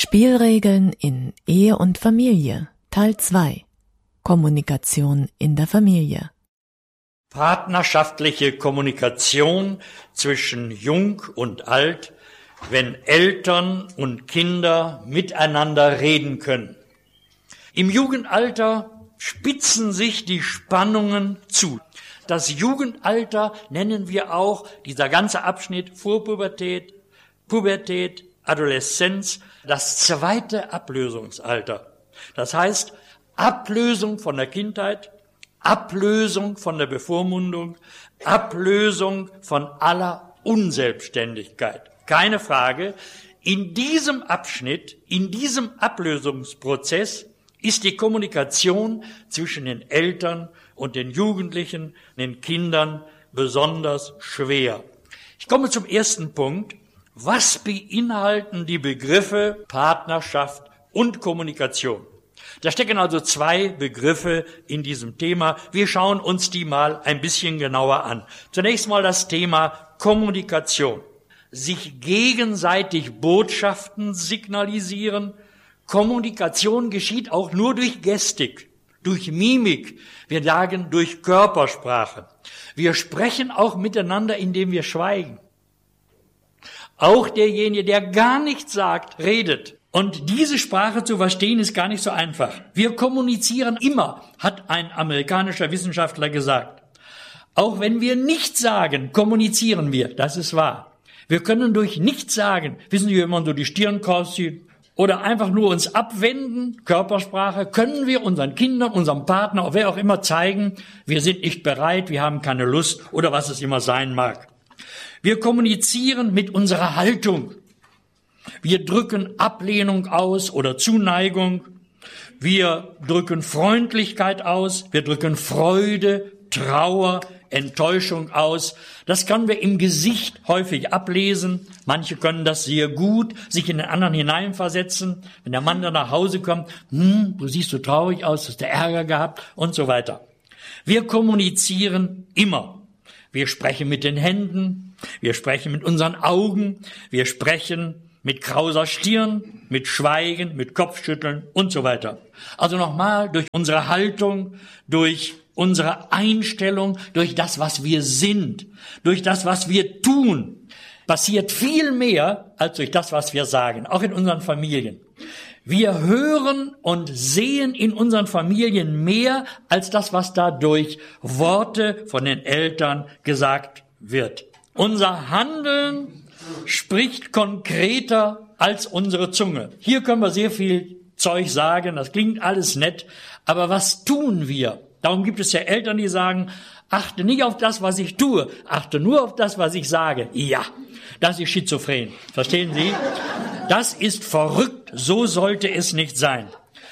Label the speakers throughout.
Speaker 1: Spielregeln in Ehe und Familie, Teil 2. Kommunikation in der Familie.
Speaker 2: Partnerschaftliche Kommunikation zwischen Jung und Alt, wenn Eltern und Kinder miteinander reden können. Im Jugendalter spitzen sich die Spannungen zu. Das Jugendalter nennen wir auch, dieser ganze Abschnitt Vorpubertät, Pubertät, Adoleszenz, das zweite Ablösungsalter. Das heißt, Ablösung von der Kindheit, Ablösung von der Bevormundung, Ablösung von aller Unselbstständigkeit. Keine Frage, in diesem Abschnitt, in diesem Ablösungsprozess ist die Kommunikation zwischen den Eltern und den Jugendlichen, den Kindern besonders schwer. Ich komme zum ersten Punkt. Was beinhalten die Begriffe Partnerschaft und Kommunikation? Da stecken also zwei Begriffe in diesem Thema. Wir schauen uns die mal ein bisschen genauer an. Zunächst mal das Thema Kommunikation. Sich gegenseitig Botschaften signalisieren. Kommunikation geschieht auch nur durch Gestik, durch Mimik. Wir sagen durch Körpersprache. Wir sprechen auch miteinander, indem wir schweigen. Auch derjenige, der gar nichts sagt, redet. Und diese Sprache zu verstehen, ist gar nicht so einfach. Wir kommunizieren immer, hat ein amerikanischer Wissenschaftler gesagt. Auch wenn wir nichts sagen, kommunizieren wir. Das ist wahr. Wir können durch nichts sagen, wissen Sie, wenn man so die Stirn krauszieht, oder einfach nur uns abwenden, Körpersprache, können wir unseren Kindern, unserem Partner, wer auch immer zeigen, wir sind nicht bereit, wir haben keine Lust oder was es immer sein mag. Wir kommunizieren mit unserer Haltung. Wir drücken Ablehnung aus oder Zuneigung. Wir drücken Freundlichkeit aus. Wir drücken Freude, Trauer, Enttäuschung aus. Das können wir im Gesicht häufig ablesen. Manche können das sehr gut, sich in den anderen hineinversetzen. Wenn der Mann dann nach Hause kommt, du siehst so traurig aus, hast du Ärger gehabt und so weiter. Wir kommunizieren immer. Wir sprechen mit den Händen. Wir sprechen mit unseren Augen, wir sprechen mit krauser Stirn, mit Schweigen, mit Kopfschütteln und so weiter. Also nochmal, durch unsere Haltung, durch unsere Einstellung, durch das, was wir sind, durch das, was wir tun, passiert viel mehr als durch das, was wir sagen, auch in unseren Familien. Wir hören und sehen in unseren Familien mehr als das, was da durch Worte von den Eltern gesagt wird. Unser Handeln spricht konkreter als unsere Zunge. Hier können wir sehr viel Zeug sagen, das klingt alles nett, aber was tun wir? Darum gibt es ja Eltern, die sagen, achte nicht auf das, was ich tue, achte nur auf das, was ich sage. Ja, das ist schizophren. Verstehen Sie? Das ist verrückt, so sollte es nicht sein.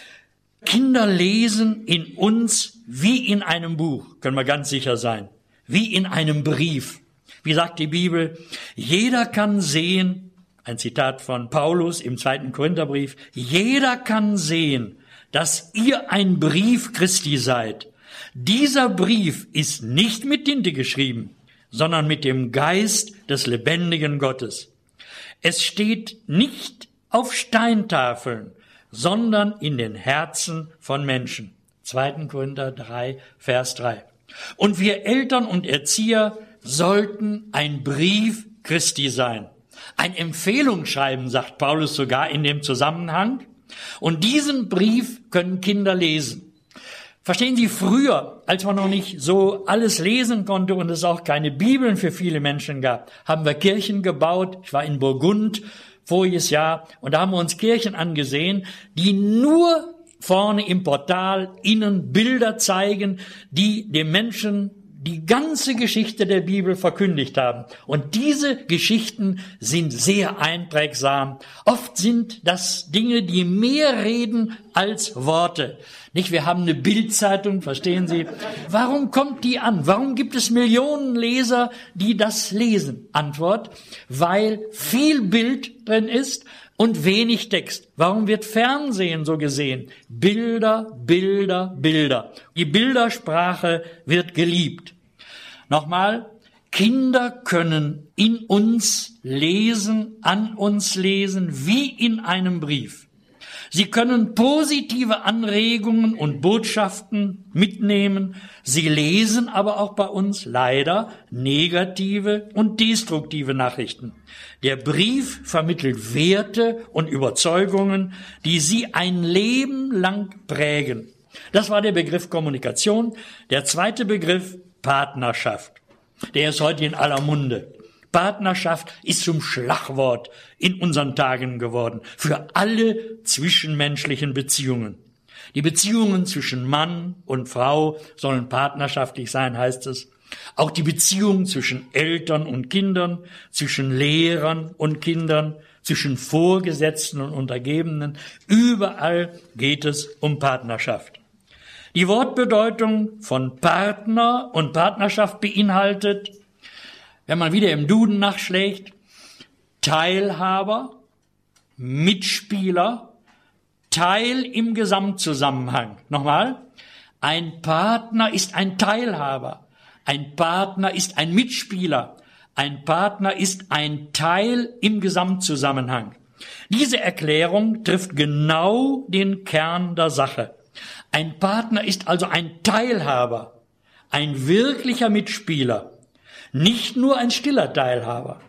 Speaker 2: Kinder lesen in uns wie in einem Buch, können wir ganz sicher sein, wie in einem Brief. Wie sagt die Bibel? Jeder kann sehen, ein Zitat von Paulus im 2. Korintherbrief, jeder kann sehen, dass ihr ein Brief Christi seid. Dieser Brief ist nicht mit Tinte geschrieben, sondern mit dem Geist des lebendigen Gottes. Es steht nicht auf Steintafeln, sondern in den Herzen von Menschen. 2. Korinther 3, Vers 3. Und wir Eltern und Erzieher sollten ein Brief Christi sein. Ein Empfehlungsschreiben, sagt Paulus sogar in dem Zusammenhang. Und diesen Brief können Kinder lesen. Verstehen Sie, früher, als man noch nicht so alles lesen konnte und es auch keine Bibeln für viele Menschen gab, haben wir Kirchen gebaut. Ich war in Burgund voriges Jahr und da haben wir uns Kirchen angesehen, die nur vorne im Portal innen Bilder zeigen, die dem Menschen die ganze Geschichte der Bibel verkündigt haben. Und diese Geschichten sind sehr einprägsam. Oft sind das Dinge, die mehr reden als Worte. Nicht, wir haben eine Bildzeitung, verstehen Sie? Warum kommt die an? Warum gibt es Millionen Leser, die das lesen? Antwort, weil viel Bild drin ist und wenig Text. Warum wird Fernsehen so gesehen? Bilder, Bilder, Bilder. Die Bildersprache wird geliebt. Nochmal, Kinder können in uns lesen, an uns lesen, wie in einem Brief. Sie können positive Anregungen und Botschaften mitnehmen. Sie lesen aber auch bei uns leider negative und destruktive Nachrichten. Der Brief vermittelt Werte und Überzeugungen, die sie ein Leben lang prägen. Das war der Begriff Kommunikation. Der zweite Begriff Partnerschaft. Der ist heute in aller Munde. Partnerschaft ist zum Schlagwort in unseren Tagen geworden für alle zwischenmenschlichen Beziehungen. Die Beziehungen zwischen Mann und Frau sollen partnerschaftlich sein, heißt es. Auch die Beziehungen zwischen Eltern und Kindern, zwischen Lehrern und Kindern, zwischen Vorgesetzten und Untergebenen. Überall geht es um Partnerschaft. Die Wortbedeutung von Partner und Partnerschaft beinhaltet, wenn man wieder im Duden nachschlägt, Teilhaber, Mitspieler, Teil im Gesamtzusammenhang. Nochmal, ein Partner ist ein Teilhaber, ein Partner ist ein Mitspieler, ein Partner ist ein Teil im Gesamtzusammenhang. Diese Erklärung trifft genau den Kern der Sache. Ein Partner ist also ein Teilhaber, ein wirklicher Mitspieler. Nicht nur ein stiller Teilhaber,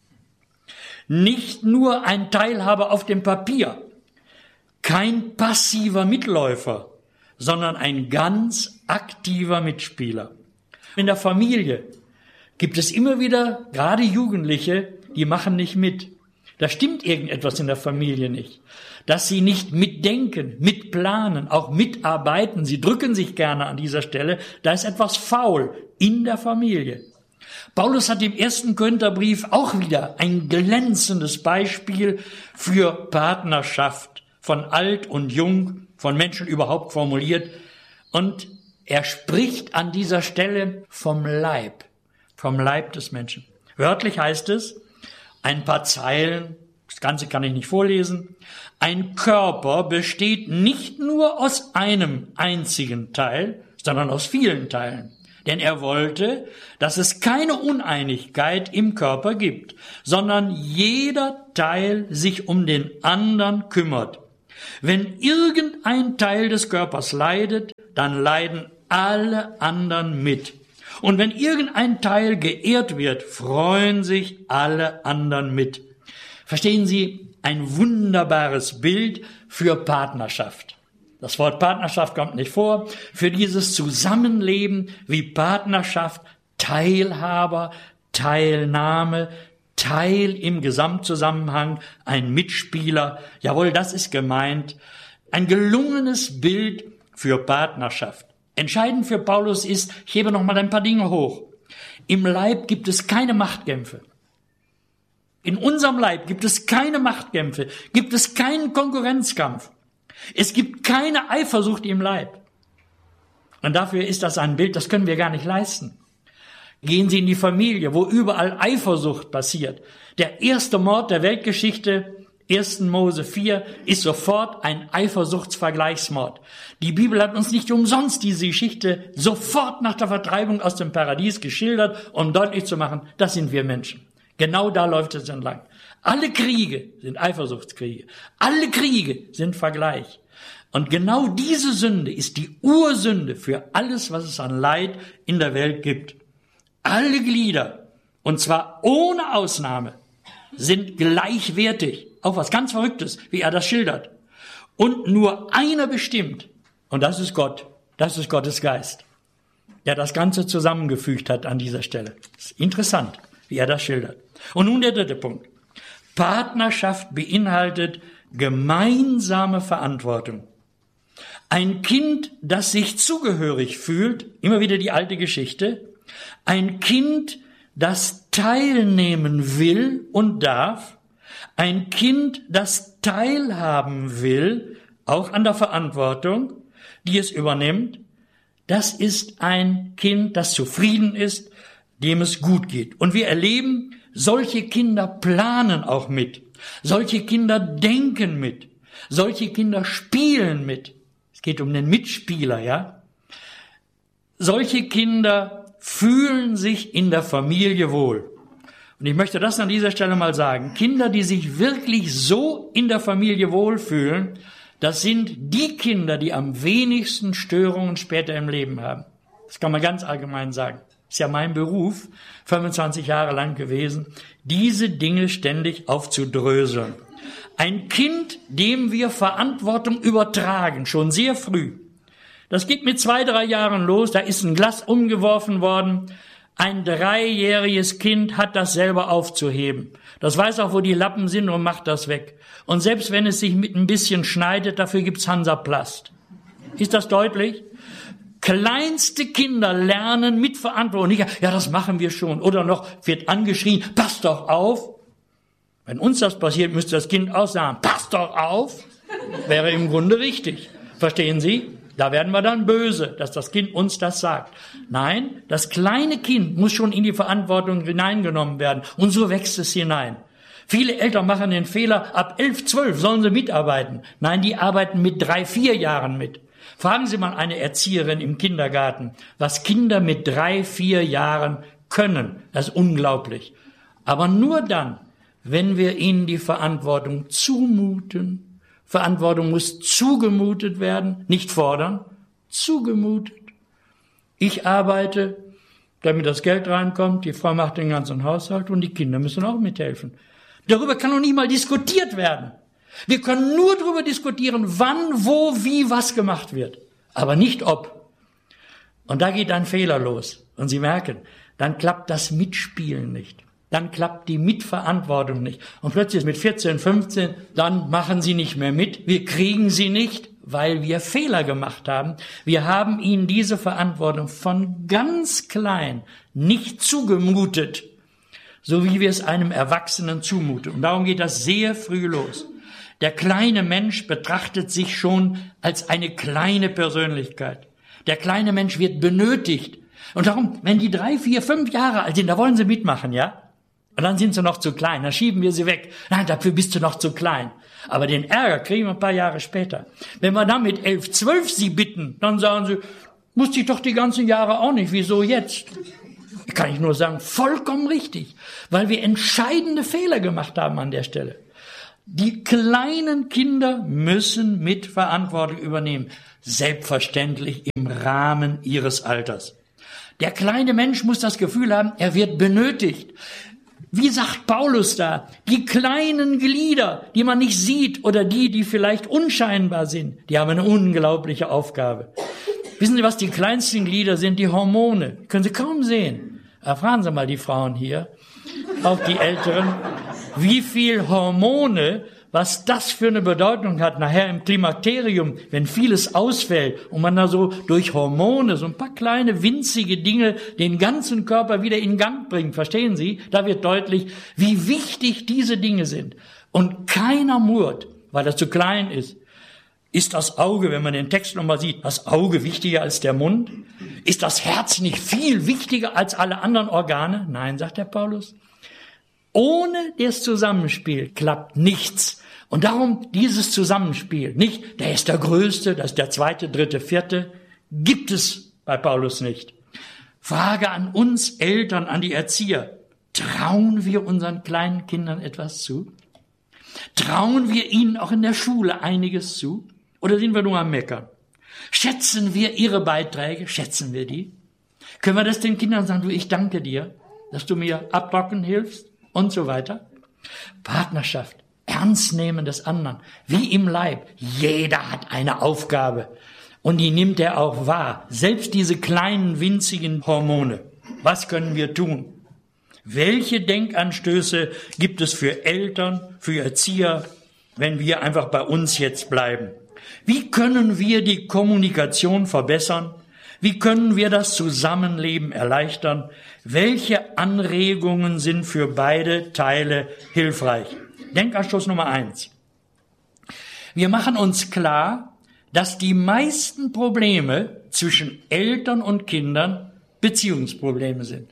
Speaker 2: nicht nur ein Teilhaber auf dem Papier, kein passiver Mitläufer, sondern ein ganz aktiver Mitspieler. In der Familie gibt es immer wieder, gerade Jugendliche, die machen nicht mit. Da stimmt irgendetwas in der Familie nicht. Dass sie nicht mitdenken, mitplanen, auch mitarbeiten, sie drücken sich gerne an dieser Stelle, da ist etwas faul in der Familie. Paulus hat im 1. Korintherbrief auch wieder ein glänzendes Beispiel für Partnerschaft von alt und jung, von Menschen überhaupt formuliert. Und er spricht an dieser Stelle vom Leib des Menschen. Wörtlich heißt es, ein paar Zeilen, das Ganze kann ich nicht vorlesen, ein Körper besteht nicht nur aus einem einzigen Teil, sondern aus vielen Teilen. Denn er wollte, dass es keine Uneinigkeit im Körper gibt, sondern jeder Teil sich um den anderen kümmert. Wenn irgendein Teil des Körpers leidet, dann leiden alle anderen mit. Und wenn irgendein Teil geehrt wird, freuen sich alle anderen mit. Verstehen Sie, ein wunderbares Bild für Partnerschaft. Das Wort Partnerschaft kommt nicht vor. Für dieses Zusammenleben wie Partnerschaft, Teilhaber, Teilnahme, Teil im Gesamtzusammenhang, ein Mitspieler. Jawohl, das ist gemeint. Ein gelungenes Bild für Partnerschaft. Entscheidend für Paulus ist, ich hebe noch mal ein paar Dinge hoch. Im Leib gibt es keine Machtkämpfe. In unserem Leib gibt es keine Machtkämpfe, gibt es keinen Konkurrenzkampf. Es gibt keine Eifersucht im Leib. Und dafür ist das ein Bild, das können wir gar nicht leisten. Gehen Sie in die Familie, wo überall Eifersucht passiert. Der erste Mord der Weltgeschichte, 1. Mose 4, ist sofort ein Eifersuchtsvergleichsmord. Die Bibel hat uns nicht umsonst diese Geschichte sofort nach der Vertreibung aus dem Paradies geschildert, um deutlich zu machen, das sind wir Menschen. Genau da läuft es entlang. Alle Kriege sind Eifersuchtskriege. Alle Kriege sind Vergleich. Und genau diese Sünde ist die Ursünde für alles, was es an Leid in der Welt gibt. Alle Glieder, und zwar ohne Ausnahme, sind gleichwertig. Auch was ganz Verrücktes, wie er das schildert. Und nur einer bestimmt, und das ist Gott, das ist Gottes Geist, der das Ganze zusammengefügt hat an dieser Stelle. Das ist interessant, wie er das schildert. Und nun der dritte Punkt. Partnerschaft beinhaltet gemeinsame Verantwortung. Ein Kind, das sich zugehörig fühlt, immer wieder die alte Geschichte, ein Kind, das teilnehmen will und darf, ein Kind, das teilhaben will, auch an der Verantwortung, die es übernimmt, das ist ein Kind, das zufrieden ist, dem es gut geht. Und wir erleben, solche Kinder planen auch mit. Solche Kinder denken mit. Solche Kinder spielen mit. Es geht um den Mitspieler, ja. Solche Kinder fühlen sich in der Familie wohl. Und ich möchte das an dieser Stelle mal sagen. Kinder, die sich wirklich so in der Familie wohlfühlen, das sind die Kinder, die am wenigsten Störungen später im Leben haben. Das kann man ganz allgemein sagen. Ist ja mein Beruf, 25 Jahre lang gewesen, diese Dinge ständig aufzudröseln. Ein Kind, dem wir Verantwortung übertragen, schon sehr früh. Das geht mit 2, 3 Jahren los, da ist ein Glas umgeworfen worden. Ein 3-jähriges Kind hat das selber aufzuheben. Das weiß auch, wo die Lappen sind und macht das weg. Und selbst wenn es sich mit ein bisschen schneidet, dafür gibt's Hansaplast. Ist das deutlich? Kleinste Kinder lernen mit Verantwortung. Nicht, ja, das machen wir schon. Oder noch wird angeschrien, passt doch auf. Wenn uns das passiert, müsste das Kind auch sagen, passt doch auf. Wäre im Grunde richtig. Verstehen Sie? Da werden wir dann böse, dass das Kind uns das sagt. Nein, das kleine Kind muss schon in die Verantwortung hineingenommen werden. Und so wächst es hinein. Viele Eltern machen den Fehler, ab 11, 12 sollen sie mitarbeiten. Nein, die arbeiten mit 3, 4 Jahren mit. Fragen Sie mal eine Erzieherin im Kindergarten, was Kinder mit 3, 4 Jahren können. Das ist unglaublich. Aber nur dann, wenn wir ihnen die Verantwortung zumuten. Verantwortung muss zugemutet werden, nicht fordern, zugemutet. Ich arbeite, damit das Geld reinkommt, die Frau macht den ganzen Haushalt und die Kinder müssen auch mithelfen. Darüber kann noch nicht mal diskutiert werden. Wir können nur darüber diskutieren, wann, wo, wie, was gemacht wird, aber nicht ob. Und da geht ein Fehler los. Und Sie merken, dann klappt das Mitspielen nicht. Dann klappt die Mitverantwortung nicht. Und plötzlich mit 14, 15, dann machen sie nicht mehr mit. Wir kriegen sie nicht, weil wir Fehler gemacht haben. Wir haben ihnen diese Verantwortung von ganz klein nicht zugemutet, so wie wir es einem Erwachsenen zumuten. Und darum geht das sehr früh los. Der kleine Mensch betrachtet sich schon als eine kleine Persönlichkeit. Der kleine Mensch wird benötigt. Und darum, wenn die 3, 4, 5 Jahre alt sind, da wollen sie mitmachen, ja? Und dann sind sie noch zu klein, dann schieben wir sie weg. Nein, dafür bist du noch zu klein. Aber den Ärger kriegen wir ein paar Jahre später. Wenn wir dann mit 11, 12 sie bitten, dann sagen sie, musste ich doch die ganzen Jahre auch nicht, wieso jetzt? Kann ich nur sagen, vollkommen richtig, weil wir entscheidende Fehler gemacht haben an der Stelle. Die kleinen Kinder müssen Mitverantwortung übernehmen, selbstverständlich im Rahmen ihres Alters. Der kleine Mensch muss das Gefühl haben, er wird benötigt. Wie sagt Paulus da? Die kleinen Glieder, die man nicht sieht oder die vielleicht unscheinbar sind, die haben eine unglaubliche Aufgabe. Wissen Sie, was die kleinsten Glieder sind? Die Hormone. Können Sie kaum sehen. Fragen Sie mal die Frauen hier, auch die Älteren, wie viel Hormone, was das für eine Bedeutung hat nachher im Klimakterium, wenn vieles ausfällt und man da so durch Hormone, so ein paar kleine winzige Dinge den ganzen Körper wieder in Gang bringt. Verstehen Sie? Da wird deutlich, wie wichtig diese Dinge sind. Und keiner murrt, weil das zu klein ist. Ist das Auge, wenn man den Text nochmal sieht, das Auge wichtiger als der Mund? Ist das Herz nicht viel wichtiger als alle anderen Organe? Nein, sagt der Paulus. Ohne das Zusammenspiel klappt nichts. Und darum dieses Zusammenspiel, nicht, der ist der Größte, das ist der Zweite, Dritte, Vierte, gibt es bei Paulus nicht. Frage an uns Eltern, an die Erzieher. Trauen wir unseren kleinen Kindern etwas zu? Trauen wir ihnen auch in der Schule einiges zu? Oder sind wir nur am Meckern? Schätzen wir ihre Beiträge? Schätzen wir die? Können wir das den Kindern sagen, du, ich danke dir, dass du mir abrocken hilfst und so weiter? Partnerschaft. Ernst nehmen des anderen, wie im Leib. Jeder hat eine Aufgabe und die nimmt er auch wahr. Selbst diese kleinen, winzigen Hormone. Was können wir tun? Welche Denkanstöße gibt es für Eltern, für Erzieher, wenn wir einfach bei uns jetzt bleiben? Wie können wir die Kommunikation verbessern? Wie können wir das Zusammenleben erleichtern? Welche Anregungen sind für beide Teile hilfreich? Denkanstoß Nummer 1. Wir machen uns klar, dass die meisten Probleme zwischen Eltern und Kindern Beziehungsprobleme sind.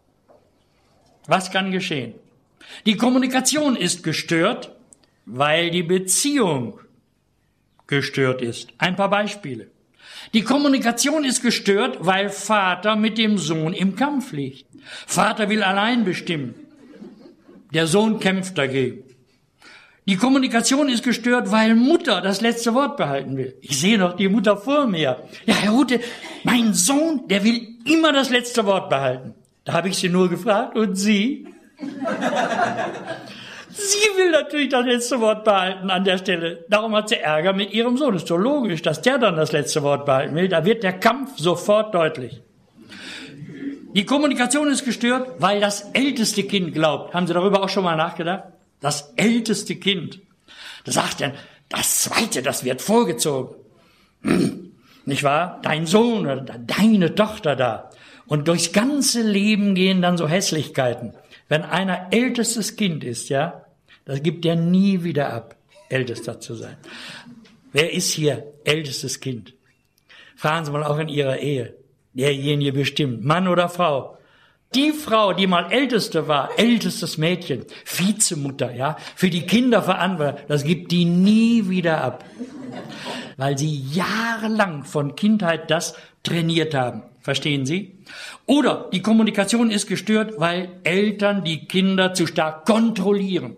Speaker 2: Was kann geschehen? Die Kommunikation ist gestört, weil die Beziehung gestört ist. Ein paar Beispiele. Die Kommunikation ist gestört, weil Vater mit dem Sohn im Kampf liegt. Vater will allein bestimmen. Der Sohn kämpft dagegen. Die Kommunikation ist gestört, weil Mutter das letzte Wort behalten will. Ich sehe noch die Mutter vor mir. Ja, Herr Rute, mein Sohn, der will immer das letzte Wort behalten. Da habe ich sie nur gefragt, und Sie? Sie will natürlich das letzte Wort behalten an der Stelle. Darum hat sie Ärger mit ihrem Sohn. Ist doch logisch, dass der dann das letzte Wort behalten will. Da wird der Kampf sofort deutlich. Die Kommunikation ist gestört, weil das älteste Kind glaubt. Haben Sie darüber auch schon mal nachgedacht? Das älteste Kind. Da sagt er, das zweite, das wird vorgezogen. Nicht wahr? Dein Sohn oder deine Tochter da. Und durchs ganze Leben gehen dann so Hässlichkeiten. Wenn einer ältestes Kind ist, ja, das gibt er nie wieder ab, ältester zu sein. Wer ist hier ältestes Kind? Fragen Sie mal auch in Ihrer Ehe. Derjenige bestimmt, Mann oder Frau. Die Frau, die mal Älteste war, ältestes Mädchen, Vizemutter, ja, für die Kinder verantwortlich, das gibt die nie wieder ab. Weil sie jahrelang von Kindheit das trainiert haben. Verstehen Sie? Oder die Kommunikation ist gestört, weil Eltern die Kinder zu stark kontrollieren.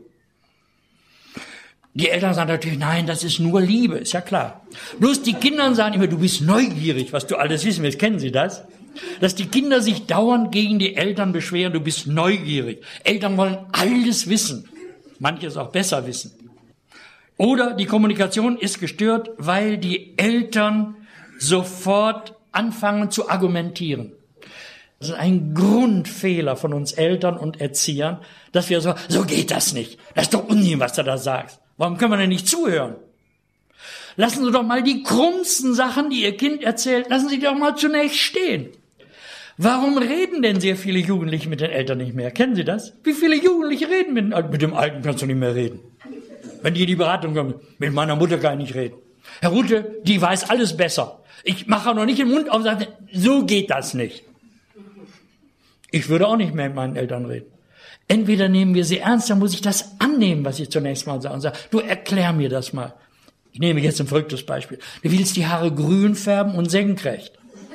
Speaker 2: Die Eltern sagen natürlich, nein, das ist nur Liebe, ist ja klar. Bloß die Kinder sagen immer, du bist neugierig, was du alles wissen willst. Kennen Sie das? Dass die Kinder sich dauernd gegen die Eltern beschweren, du bist neugierig. Eltern wollen alles wissen, manches auch besser wissen. Oder die Kommunikation ist gestört, weil die Eltern sofort anfangen zu argumentieren. Das ist ein Grundfehler von uns Eltern und Erziehern, dass wir so geht das nicht. Das ist doch Unsinn, was du da sagst. Warum können wir denn nicht zuhören? Lassen Sie doch mal die krummsten Sachen, die Ihr Kind erzählt, lassen Sie die doch mal zunächst stehen. Warum reden denn sehr viele Jugendliche mit den Eltern nicht mehr? Kennen Sie das? Wie viele Jugendliche reden mit dem Alten kannst du nicht mehr reden. Wenn die in die Beratung kommen, mit meiner Mutter kann ich nicht reden. Herr Rute, die weiß alles besser. Ich mache noch nicht den Mund auf und sage, so geht das nicht. Ich würde auch nicht mehr mit meinen Eltern reden. Entweder nehmen wir sie ernst, dann muss ich das annehmen, was ich zunächst mal sage. Und sage, du erklär mir das mal. Ich nehme jetzt ein verrücktes Beispiel. Du willst die Haare grün färben und senkrecht.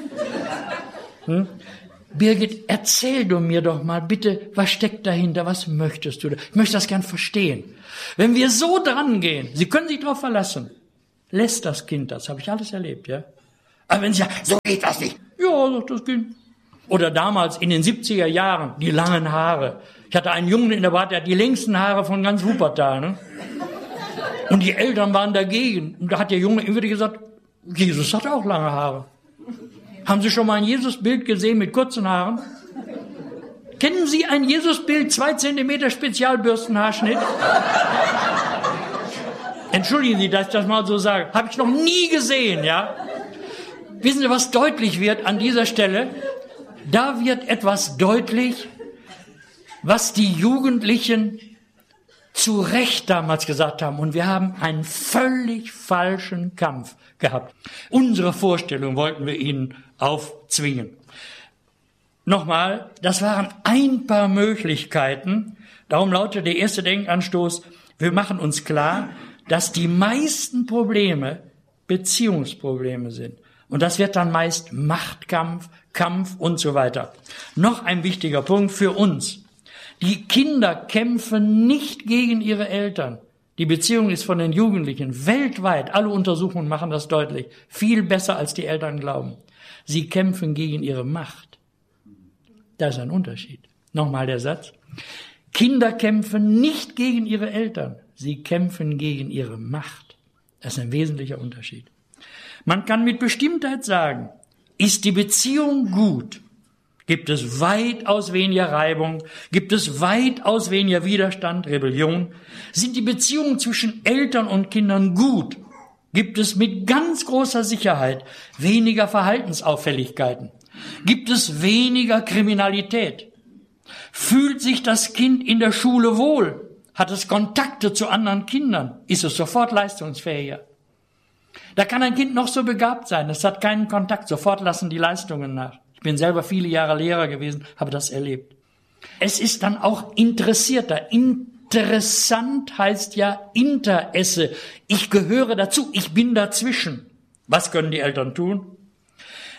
Speaker 2: Birgit, erzähl du mir doch mal bitte, was steckt dahinter, was möchtest du? Ich möchte das gern verstehen. Wenn wir so dran gehen, Sie können sich darauf verlassen, lässt das Kind das, habe ich alles erlebt, ja. Aber wenn Sie sagen, so geht das nicht. Ja, sagt das Kind. Oder damals in den 70er Jahren, die langen Haare. Ich hatte einen Jungen in der Beratung, der hat die längsten Haare von ganz Wuppertal, ne? Und die Eltern waren dagegen. Und da hat der Junge immer gesagt, Jesus hat auch lange Haare. Haben Sie schon mal ein Jesusbild gesehen mit kurzen Haaren? Kennen Sie ein Jesusbild, 2 Zentimeter Spezialbürstenhaarschnitt? Entschuldigen Sie, dass ich das mal so sage. Habe ich noch nie gesehen, ja? Wissen Sie, was deutlich wird an dieser Stelle? Da wird etwas deutlich, was die Jugendlichen zu Recht damals gesagt haben. Und wir haben einen völlig falschen Kampf gehabt. Unsere Vorstellung wollten wir ihnen aufzwingen. Nochmal, das waren ein paar Möglichkeiten. Darum lautet der erste Denkanstoß, wir machen uns klar, dass die meisten Probleme Beziehungsprobleme sind. Und das wird dann meist Machtkampf, Kampf und so weiter. Noch ein wichtiger Punkt für uns. Die Kinder kämpfen nicht gegen ihre Eltern. Die Beziehung ist von den Jugendlichen weltweit, alle Untersuchungen machen das deutlich, viel besser als die Eltern glauben. Sie kämpfen gegen ihre Macht. Das ist ein Unterschied. Nochmal der Satz. Kinder kämpfen nicht gegen ihre Eltern. Sie kämpfen gegen ihre Macht. Das ist ein wesentlicher Unterschied. Man kann mit Bestimmtheit sagen, ist die Beziehung gut, gibt es weitaus weniger Reibung, gibt es weitaus weniger Widerstand, Rebellion. Sind die Beziehungen zwischen Eltern und Kindern gut, gibt es mit ganz großer Sicherheit weniger Verhaltensauffälligkeiten, gibt es weniger Kriminalität. Fühlt sich das Kind in der Schule wohl, hat es Kontakte zu anderen Kindern, ist es sofort leistungsfähiger. Da kann ein Kind noch so begabt sein, es hat keinen Kontakt, sofort lassen die Leistungen nach. Ich bin selber viele Jahre Lehrer gewesen, habe das erlebt. Es ist dann auch interessierter. Interessant heißt ja Interesse. Ich gehöre dazu, ich bin dazwischen. Was können die Eltern tun?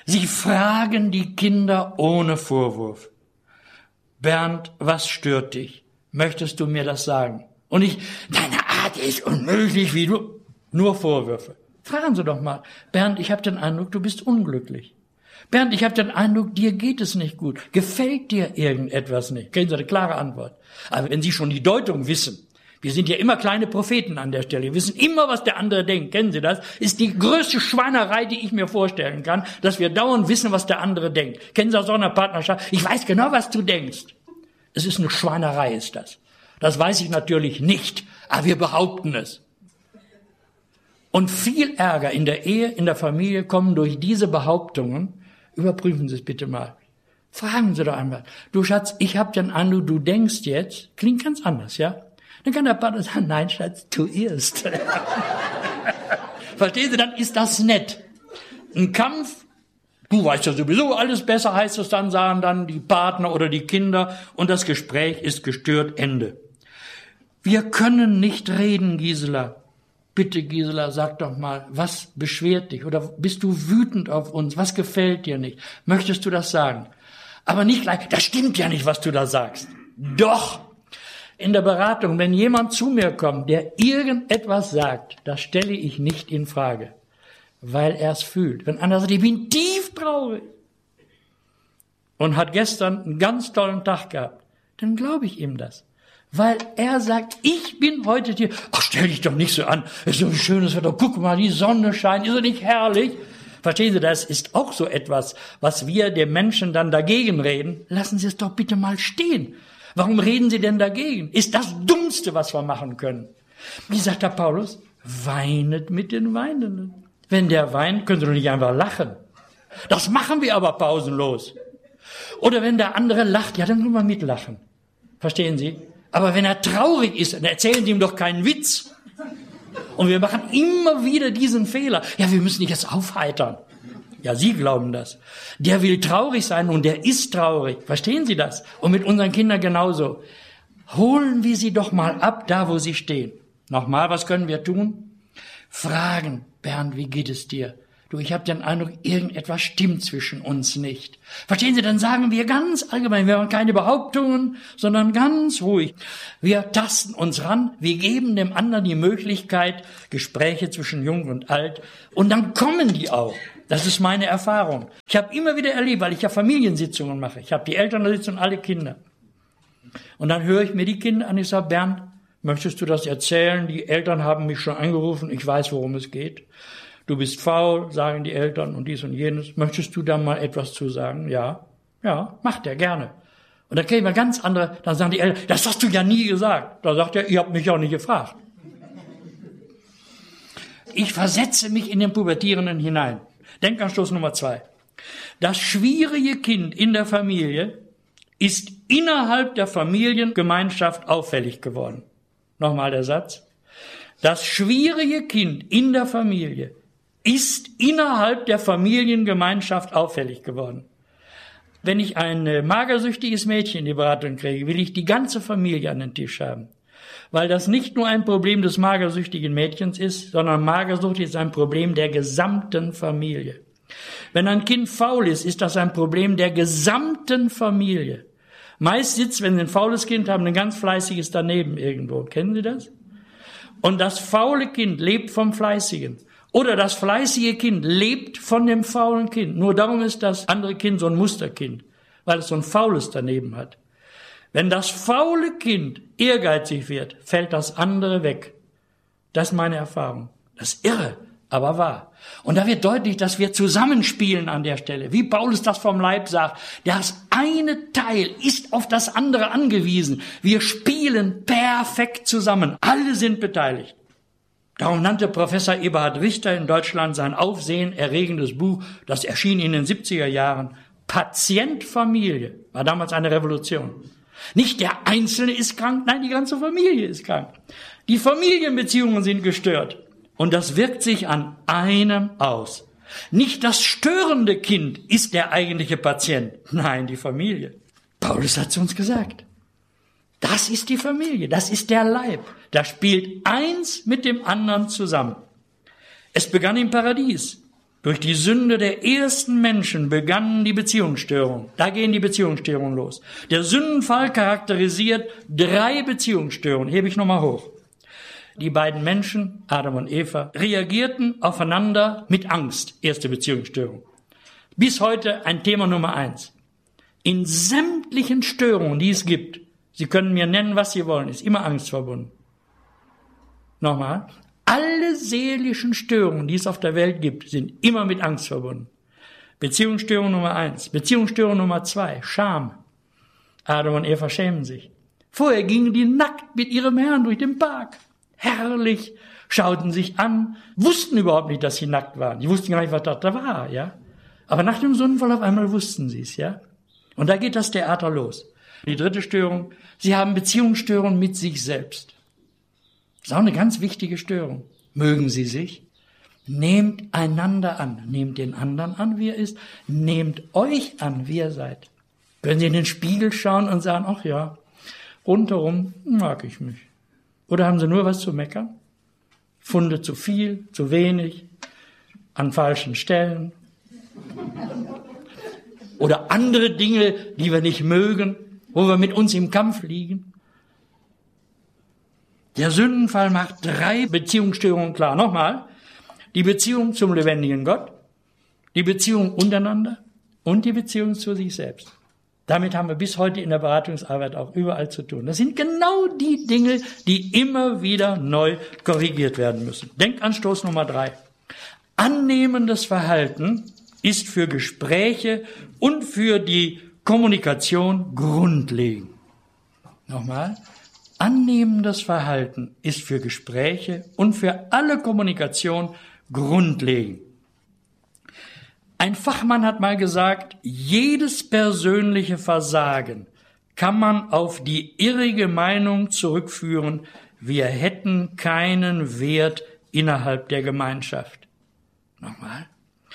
Speaker 2: Sie fragen die Kinder ohne Vorwurf. Bernd, was stört dich? Möchtest du mir das sagen? Und ich, deine Art ist unmöglich, wie du. Nur Vorwürfe. Fragen Sie doch mal. Bernd, ich habe den Eindruck, du bist unglücklich. Bernd, ich habe den Eindruck, dir geht es nicht gut. Gefällt dir irgendetwas nicht? Kriegen Sie eine klare Antwort. Aber wenn Sie schon die Deutung wissen, wir sind ja immer kleine Propheten an der Stelle, wir wissen immer, was der andere denkt. Kennen Sie das? Ist die größte Schweinerei, die ich mir vorstellen kann, dass wir dauernd wissen, was der andere denkt. Kennen Sie aus so einer Partnerschaft? Ich weiß genau, was du denkst. Es ist eine Schweinerei, ist das. Das weiß ich natürlich nicht, aber wir behaupten es. Und viel Ärger in der Ehe, in der Familie kommen durch diese Behauptungen. Überprüfen Sie es bitte mal. Fragen Sie doch einmal. Du Schatz, ich habe den Eindruck, du denkst jetzt, klingt ganz anders, ja? Dann kann der Partner sagen, nein Schatz, du irrst. Verstehen Sie, dann ist das nett. Ein Kampf, du weißt ja sowieso alles besser, heißt es dann, sagen dann die Partner oder die Kinder und das Gespräch ist gestört, Ende. Wir können nicht reden, Gisela. Bitte, Gisela, sag doch mal, was beschwert dich? Oder bist du wütend auf uns? Was gefällt dir nicht? Möchtest du das sagen? Aber nicht gleich, das stimmt ja nicht, was du da sagst. Doch! In der Beratung, wenn jemand zu mir kommt, der irgendetwas sagt, das stelle ich nicht in Frage, weil er es fühlt. Wenn einer sagt, ich bin tief traurig und hat gestern einen ganz tollen Tag gehabt, dann glaube ich ihm das. Weil er sagt, ich bin heute hier, ach, stell dich doch nicht so an, es ist so ein schönes Wetter, guck mal, die Sonne scheint, ist doch nicht herrlich? Verstehen Sie, das ist auch so etwas, was wir dem Menschen dann dagegen reden. Lassen Sie es doch bitte mal stehen. Warum reden Sie denn dagegen? Ist das Dummste, was wir machen können. Wie sagt der Paulus? Weinet mit den Weinenden. Wenn der weint, können Sie doch nicht einfach lachen. Das machen wir aber pausenlos. Oder wenn der andere lacht, ja, dann können wir mitlachen. Verstehen Sie? Aber wenn er traurig ist, dann erzählen Sie ihm doch keinen Witz. Und wir machen immer wieder diesen Fehler. Ja, wir müssen dich jetzt aufheitern. Ja, Sie glauben das. Der will traurig sein und der ist traurig. Verstehen Sie das? Und mit unseren Kindern genauso. Holen wir sie doch mal ab, da wo sie stehen. Nochmal, was können wir tun? Fragen. Bernd, wie geht es dir? Du, ich habe den Eindruck, irgendetwas stimmt zwischen uns nicht. Verstehen Sie, dann sagen wir ganz allgemein, wir haben keine Behauptungen, sondern ganz ruhig. Wir tasten uns ran, wir geben dem anderen die Möglichkeit, Gespräche zwischen Jung und Alt, und dann kommen die auch. Das ist meine Erfahrung. Ich habe immer wieder erlebt, weil ich ja Familiensitzungen mache. Ich habe die Eltern da sitzen und alle Kinder. Und dann höre ich mir die Kinder an, ich sage, Bernd, möchtest du das erzählen? Die Eltern haben mich schon angerufen, ich weiß, worum es geht. Du bist faul, sagen die Eltern und dies und jenes. Möchtest du da mal etwas zu sagen? Ja, macht er gerne. Und dann kriegen wir ganz andere, dann sagen die Eltern, das hast du ja nie gesagt. Da sagt er, ihr habt mich auch nicht gefragt. Ich versetze mich in den Pubertierenden hinein. Denkanstoß Nummer 2. Das schwierige Kind in der Familie ist innerhalb der Familiengemeinschaft auffällig geworden. Nochmal der Satz. Das schwierige Kind in der Familie ist innerhalb der Familiengemeinschaft auffällig geworden. Wenn ich ein magersüchtiges Mädchen in die Beratung kriege, will ich die ganze Familie an den Tisch haben. Weil das nicht nur ein Problem des magersüchtigen Mädchens ist, sondern Magersucht ist ein Problem der gesamten Familie. Wenn ein Kind faul ist, ist das ein Problem der gesamten Familie. Meist sitzt, wenn Sie ein faules Kind haben, ein ganz fleißiges daneben irgendwo. Kennen Sie das? Und das faule Kind lebt vom Fleißigen. Oder das fleißige Kind lebt von dem faulen Kind. Nur darum ist das andere Kind so ein Musterkind, weil es so ein faules daneben hat. Wenn das faule Kind ehrgeizig wird, fällt das andere weg. Das ist meine Erfahrung. Das ist irre, aber wahr. Und da wird deutlich, dass wir zusammenspielen an der Stelle. Wie Paulus das vom Leib sagt, das eine Teil ist auf das andere angewiesen. Wir spielen perfekt zusammen. Alle sind beteiligt. Darum nannte Professor Eberhard Richter in Deutschland sein aufsehenerregendes Buch, das erschien in den 70er Jahren, Patient Familie, war damals eine Revolution. Nicht der Einzelne ist krank, nein, die ganze Familie ist krank. Die Familienbeziehungen sind gestört. Und das wirkt sich an einem aus. Nicht das störende Kind ist der eigentliche Patient, nein, die Familie. Paulus hat es uns gesagt. Das ist die Familie, das ist der Leib. Da spielt eins mit dem anderen zusammen. Es begann im Paradies. Durch die Sünde der ersten Menschen begannen die Beziehungsstörungen. Da gehen die Beziehungsstörungen los. Der Sündenfall charakterisiert 3 Beziehungsstörungen. Hebe ich nochmal hoch. Die beiden Menschen, Adam und Eva, reagierten aufeinander mit Angst. Erste Beziehungsstörung. Bis heute ein Thema Nummer 1. In sämtlichen Störungen, die es gibt, Sie können mir nennen, was Sie wollen, ist immer Angst verbunden. Nochmal. Alle seelischen Störungen, die es auf der Welt gibt, sind immer mit Angst verbunden. Beziehungsstörung Nummer 1. Beziehungsstörung Nummer 2. Scham. Adam und Eva schämen sich. Vorher gingen die nackt mit ihrem Herrn durch den Park. Herrlich. Schauten sich an. Wussten überhaupt nicht, dass sie nackt waren. Die wussten gar nicht, was das da war, ja. Aber nach dem Sündenfall auf einmal wussten sie es, ja. Und da geht das Theater los. Die 3. Störung. Sie haben Beziehungsstörungen mit sich selbst. Das ist auch eine ganz wichtige Störung. Mögen Sie sich? Nehmt einander an. Nehmt den anderen an, wie er ist. Nehmt euch an, wie ihr seid. Können Sie in den Spiegel schauen und sagen, ach ja, rundherum mag ich mich. Oder haben Sie nur was zu meckern? Funde zu viel, zu wenig, an falschen Stellen. Oder andere Dinge, die wir nicht mögen, wo wir mit uns im Kampf liegen. Der Sündenfall macht 3 Beziehungsstörungen klar. Nochmal, die Beziehung zum lebendigen Gott, die Beziehung untereinander und die Beziehung zu sich selbst. Damit haben wir bis heute in der Beratungsarbeit auch überall zu tun. Das sind genau die Dinge, die immer wieder neu korrigiert werden müssen. Denkanstoß Nummer 3. Annehmendes Verhalten ist für Gespräche und für die Kommunikation grundlegend. Nochmal. Annehmendes Verhalten ist für Gespräche und für alle Kommunikation grundlegend. Ein Fachmann hat mal gesagt, jedes persönliche Versagen kann man auf die irrige Meinung zurückführen, wir hätten keinen Wert innerhalb der Gemeinschaft. Nochmal.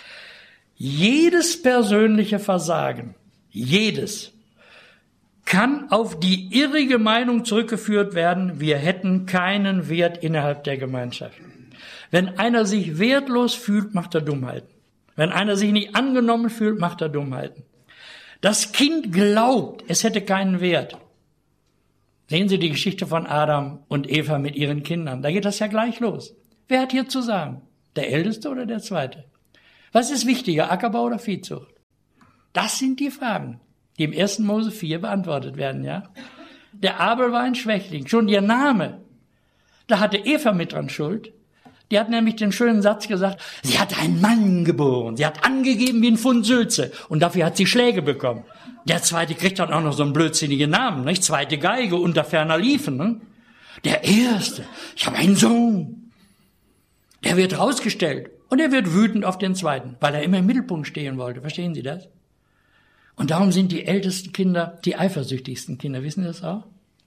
Speaker 2: Jedes persönliche Versagen, jedes, kann auf die irrige Meinung zurückgeführt werden, wir hätten keinen Wert innerhalb der Gemeinschaft. Wenn einer sich wertlos fühlt, macht er Dummheiten. Wenn einer sich nicht angenommen fühlt, macht er Dummheiten. Das Kind glaubt, es hätte keinen Wert. Sehen Sie die Geschichte von Adam und Eva mit ihren Kindern. Da geht das ja gleich los. Wer hat hier zu sagen? Der Älteste oder der Zweite? Was ist wichtiger, Ackerbau oder Viehzucht? Das sind die Fragen, die im 1. Mose 4 beantwortet werden, ja. Der Abel war ein Schwächling. Schon ihr Name, da hatte Eva mit dran Schuld. Die hat nämlich den schönen Satz gesagt, sie hat einen Mann geboren. Sie hat angegeben wie ein Pfund Sülze. Und dafür hat sie Schläge bekommen. Der Zweite kriegt dann auch noch so einen blödsinnigen Namen, nicht? Zweite Geige unter ferner Liefen, ne? Der Erste, ich habe einen Sohn. Der wird rausgestellt. Und er wird wütend auf den Zweiten, weil er immer im Mittelpunkt stehen wollte. Verstehen Sie das? Und darum sind die ältesten Kinder die eifersüchtigsten Kinder. Wissen Sie das auch?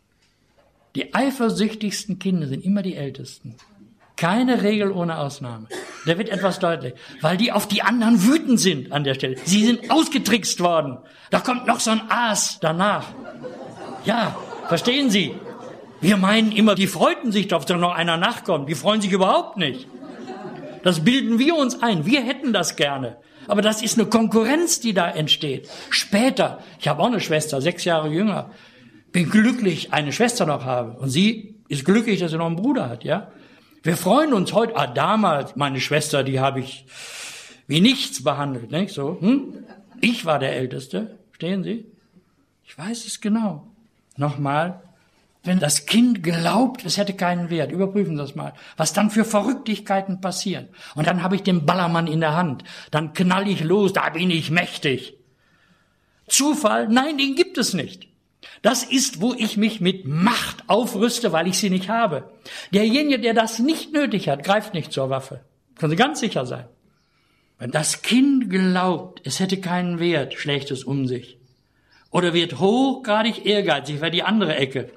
Speaker 2: Die eifersüchtigsten Kinder sind immer die Ältesten. Keine Regel ohne Ausnahme. Da wird etwas deutlich. Weil die auf die anderen wütend sind an der Stelle. Sie sind ausgetrickst worden. Da kommt noch so ein Aas danach. Ja, verstehen Sie? Wir meinen immer, die freuten sich drauf, dass noch einer nachkommt. Die freuen sich überhaupt nicht. Das bilden wir uns ein. Wir hätten das gerne. Aber das ist eine Konkurrenz, die da entsteht. Später, ich habe auch eine Schwester, 6 Jahre jünger, bin glücklich, eine Schwester noch habe. Und sie ist glücklich, dass sie noch einen Bruder hat, ja. Wir freuen uns heute, damals, meine Schwester, die habe ich wie nichts behandelt, nicht so. Ich war der Älteste, verstehen Sie? Ich weiß es genau. Nochmal, wenn das Kind glaubt, es hätte keinen Wert, überprüfen Sie das mal, was dann für Verrücktigkeiten passieren. Und dann habe ich den Ballermann in der Hand, dann knall ich los, da bin ich mächtig. Zufall? Nein, den gibt es nicht. Das ist, wo ich mich mit Macht aufrüste, weil ich sie nicht habe. Derjenige, der das nicht nötig hat, greift nicht zur Waffe. Können Sie ganz sicher sein. Wenn das Kind glaubt, es hätte keinen Wert, schlägt es um sich. Oder wird hochgradig ehrgeizig, wäre die andere Ecke.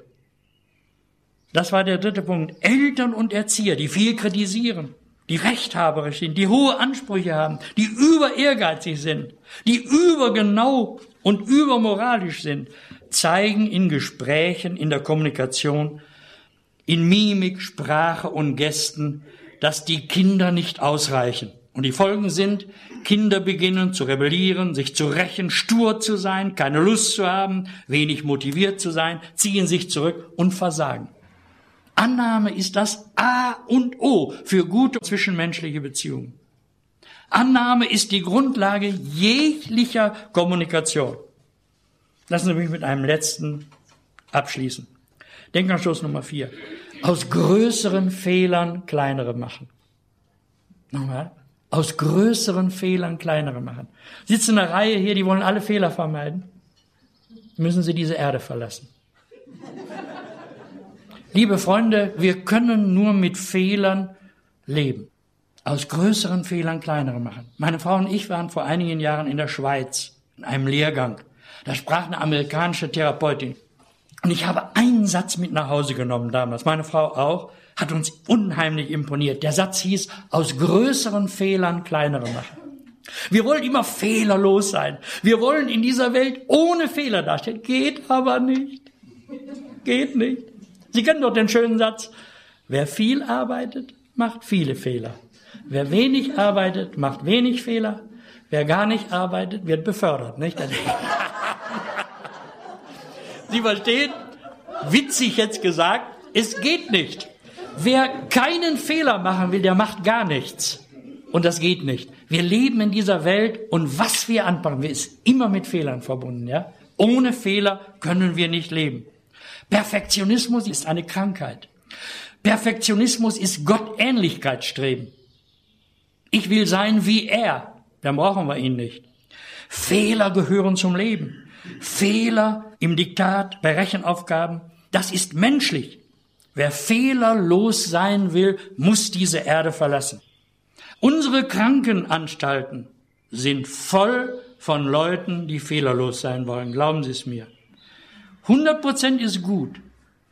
Speaker 2: Das war der 3. Punkt. Eltern und Erzieher, die viel kritisieren, die rechthaberisch sind, die hohe Ansprüche haben, die über ehrgeizig sind, die übergenau und übermoralisch sind, zeigen in Gesprächen, in der Kommunikation, in Mimik, Sprache und Gesten, dass die Kinder nicht ausreichen Und die Folgen sind, Kinder beginnen zu rebellieren, sich zu rächen, stur zu sein, keine Lust zu haben, wenig motiviert zu sein, ziehen sich zurück und versagen. Annahme ist das A und O für gute zwischenmenschliche Beziehungen. Annahme ist die Grundlage jeglicher Kommunikation. Lassen Sie mich mit einem letzten abschließen. Denkanstoß Nummer 4. Aus größeren Fehlern kleinere machen. Nochmal. Aus größeren Fehlern kleinere machen. Sitzen in einer Reihe hier, die wollen alle Fehler vermeiden. Müssen sie diese Erde verlassen. Liebe Freunde, wir können nur mit Fehlern leben. Aus größeren Fehlern kleinere machen. Meine Frau und ich waren vor einigen Jahren in der Schweiz, in einem Lehrgang. Da sprach eine amerikanische Therapeutin. Und ich habe einen Satz mit nach Hause genommen damals. Meine Frau auch. Hat uns unheimlich imponiert. Der Satz hieß, aus größeren Fehlern kleinere machen. Wir wollen immer fehlerlos sein. Wir wollen in dieser Welt ohne Fehler dastehen. Geht aber nicht. Geht nicht. Sie kennen doch den schönen Satz, wer viel arbeitet, macht viele Fehler. Wer wenig arbeitet, macht wenig Fehler. Wer gar nicht arbeitet, wird befördert. Nicht? Sie verstehen? Witzig jetzt gesagt, es geht nicht. Wer keinen Fehler machen will, der macht gar nichts. Und das geht nicht. Wir leben in dieser Welt und was wir anpacken, ist immer mit Fehlern verbunden. Ja? Ohne Fehler können wir nicht leben. Perfektionismus ist eine Krankheit. Perfektionismus ist Gottähnlichkeitsstreben. Ich will sein wie er, dann brauchen wir ihn nicht. Fehler gehören zum Leben. Fehler im Diktat, bei Rechenaufgaben, das ist menschlich. Wer fehlerlos sein will, muss diese Erde verlassen. Unsere Krankenanstalten sind voll von Leuten, die fehlerlos sein wollen. Glauben Sie es mir. 100% ist gut.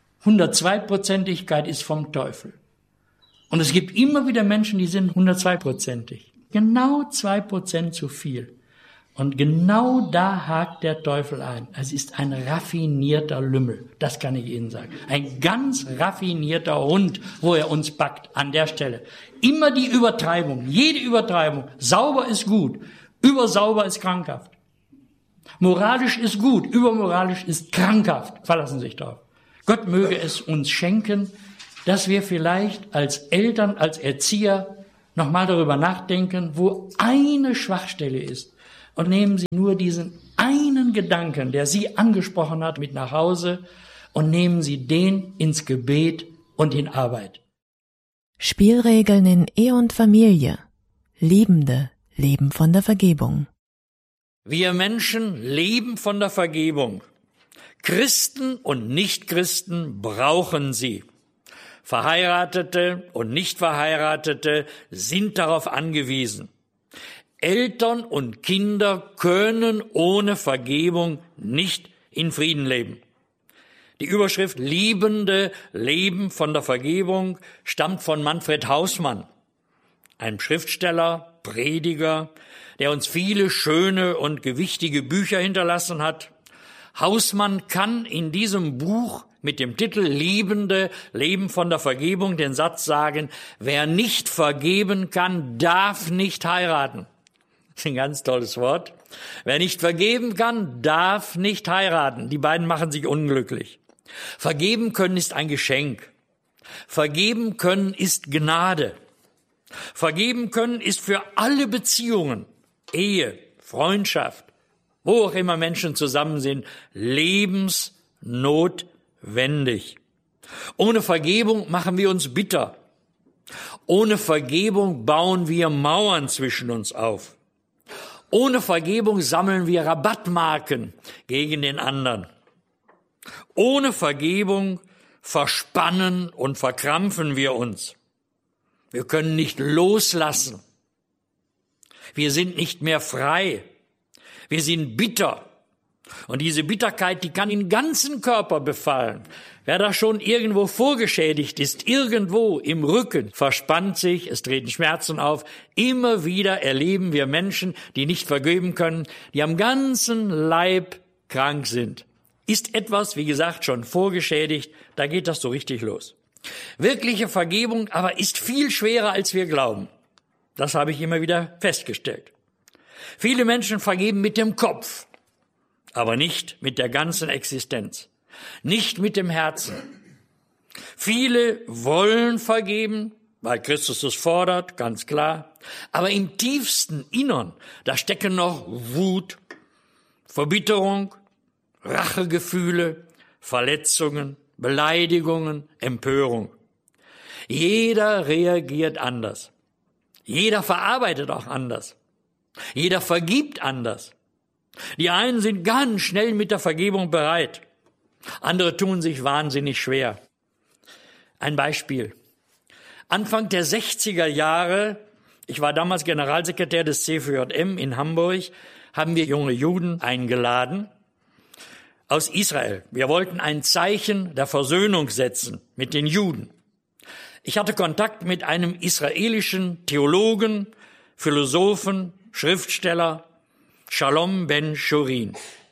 Speaker 2: 102%igkeit ist vom Teufel. Und es gibt immer wieder Menschen, die sind 102%ig. Genau 2% zu viel. Und genau da hakt der Teufel ein. Es ist ein raffinierter Lümmel, das kann ich Ihnen sagen. Ein ganz raffinierter Hund, wo er uns packt, an der Stelle. Immer die Übertreibung, jede Übertreibung. Sauber ist gut, übersauber ist krankhaft. Moralisch ist gut, übermoralisch ist krankhaft. Verlassen Sie sich drauf. Gott möge es uns schenken, dass wir vielleicht als Eltern, als Erzieher nochmal darüber nachdenken, wo eine Schwachstelle ist. Und nehmen Sie nur diesen einen Gedanken, der Sie angesprochen hat, mit nach Hause und nehmen Sie den ins Gebet und in Arbeit.
Speaker 1: Spielregeln in Ehe und Familie. Liebende leben von der Vergebung.
Speaker 2: Wir Menschen leben von der Vergebung. Christen und Nichtchristen brauchen sie. Verheiratete und Nichtverheiratete sind darauf angewiesen. Eltern und Kinder können ohne Vergebung nicht in Frieden leben. Die Überschrift Liebende leben von der Vergebung stammt von Manfred Hausmann, einem Schriftsteller, Prediger, der uns viele schöne und gewichtige Bücher hinterlassen hat. Hausmann kann in diesem Buch mit dem Titel Liebende leben von der Vergebung den Satz sagen, wer nicht vergeben kann, darf nicht heiraten. Das ist ein ganz tolles Wort. Wer nicht vergeben kann, darf nicht heiraten. Die beiden machen sich unglücklich. Vergeben können ist ein Geschenk. Vergeben können ist Gnade. Vergeben können ist für alle Beziehungen, Ehe, Freundschaft, wo auch immer Menschen zusammen sind, lebensnotwendig. Ohne Vergebung machen wir uns bitter. Ohne Vergebung bauen wir Mauern zwischen uns auf. Ohne Vergebung sammeln wir Rabattmarken gegen den anderen. Ohne Vergebung verspannen und verkrampfen wir uns. Wir können nicht loslassen. Wir sind nicht mehr frei. Wir sind bitter. Und diese Bitterkeit, die kann den ganzen Körper befallen. Wer da schon irgendwo vorgeschädigt ist, irgendwo im Rücken, verspannt sich, es treten Schmerzen auf. Immer wieder erleben wir Menschen, die nicht vergeben können, die am ganzen Leib krank sind. Ist etwas, wie gesagt, schon vorgeschädigt, da geht das so richtig los. Wirkliche Vergebung aber ist viel schwerer, als wir glauben. Das habe ich immer wieder festgestellt. Viele Menschen vergeben mit dem Kopf, aber nicht mit der ganzen Existenz, nicht mit dem Herzen. Viele wollen vergeben, weil Christus es fordert, ganz klar. Aber im tiefsten Innern, da stecken noch Wut, Verbitterung, Rachegefühle, Verletzungen, Beleidigungen, Empörung. Jeder reagiert anders. Jeder verarbeitet auch anders. Jeder vergibt anders. Die einen sind ganz schnell mit der Vergebung bereit. Andere tun sich wahnsinnig schwer. Ein Beispiel. Anfang der 60er Jahre, ich war damals Generalsekretär des CVJM in Hamburg, haben wir junge Juden eingeladen aus Israel. Wir wollten ein Zeichen der Versöhnung setzen mit den Juden. Ich hatte Kontakt mit einem israelischen Theologen, Philosophen, Schriftsteller, Shalom Ben-Shurin.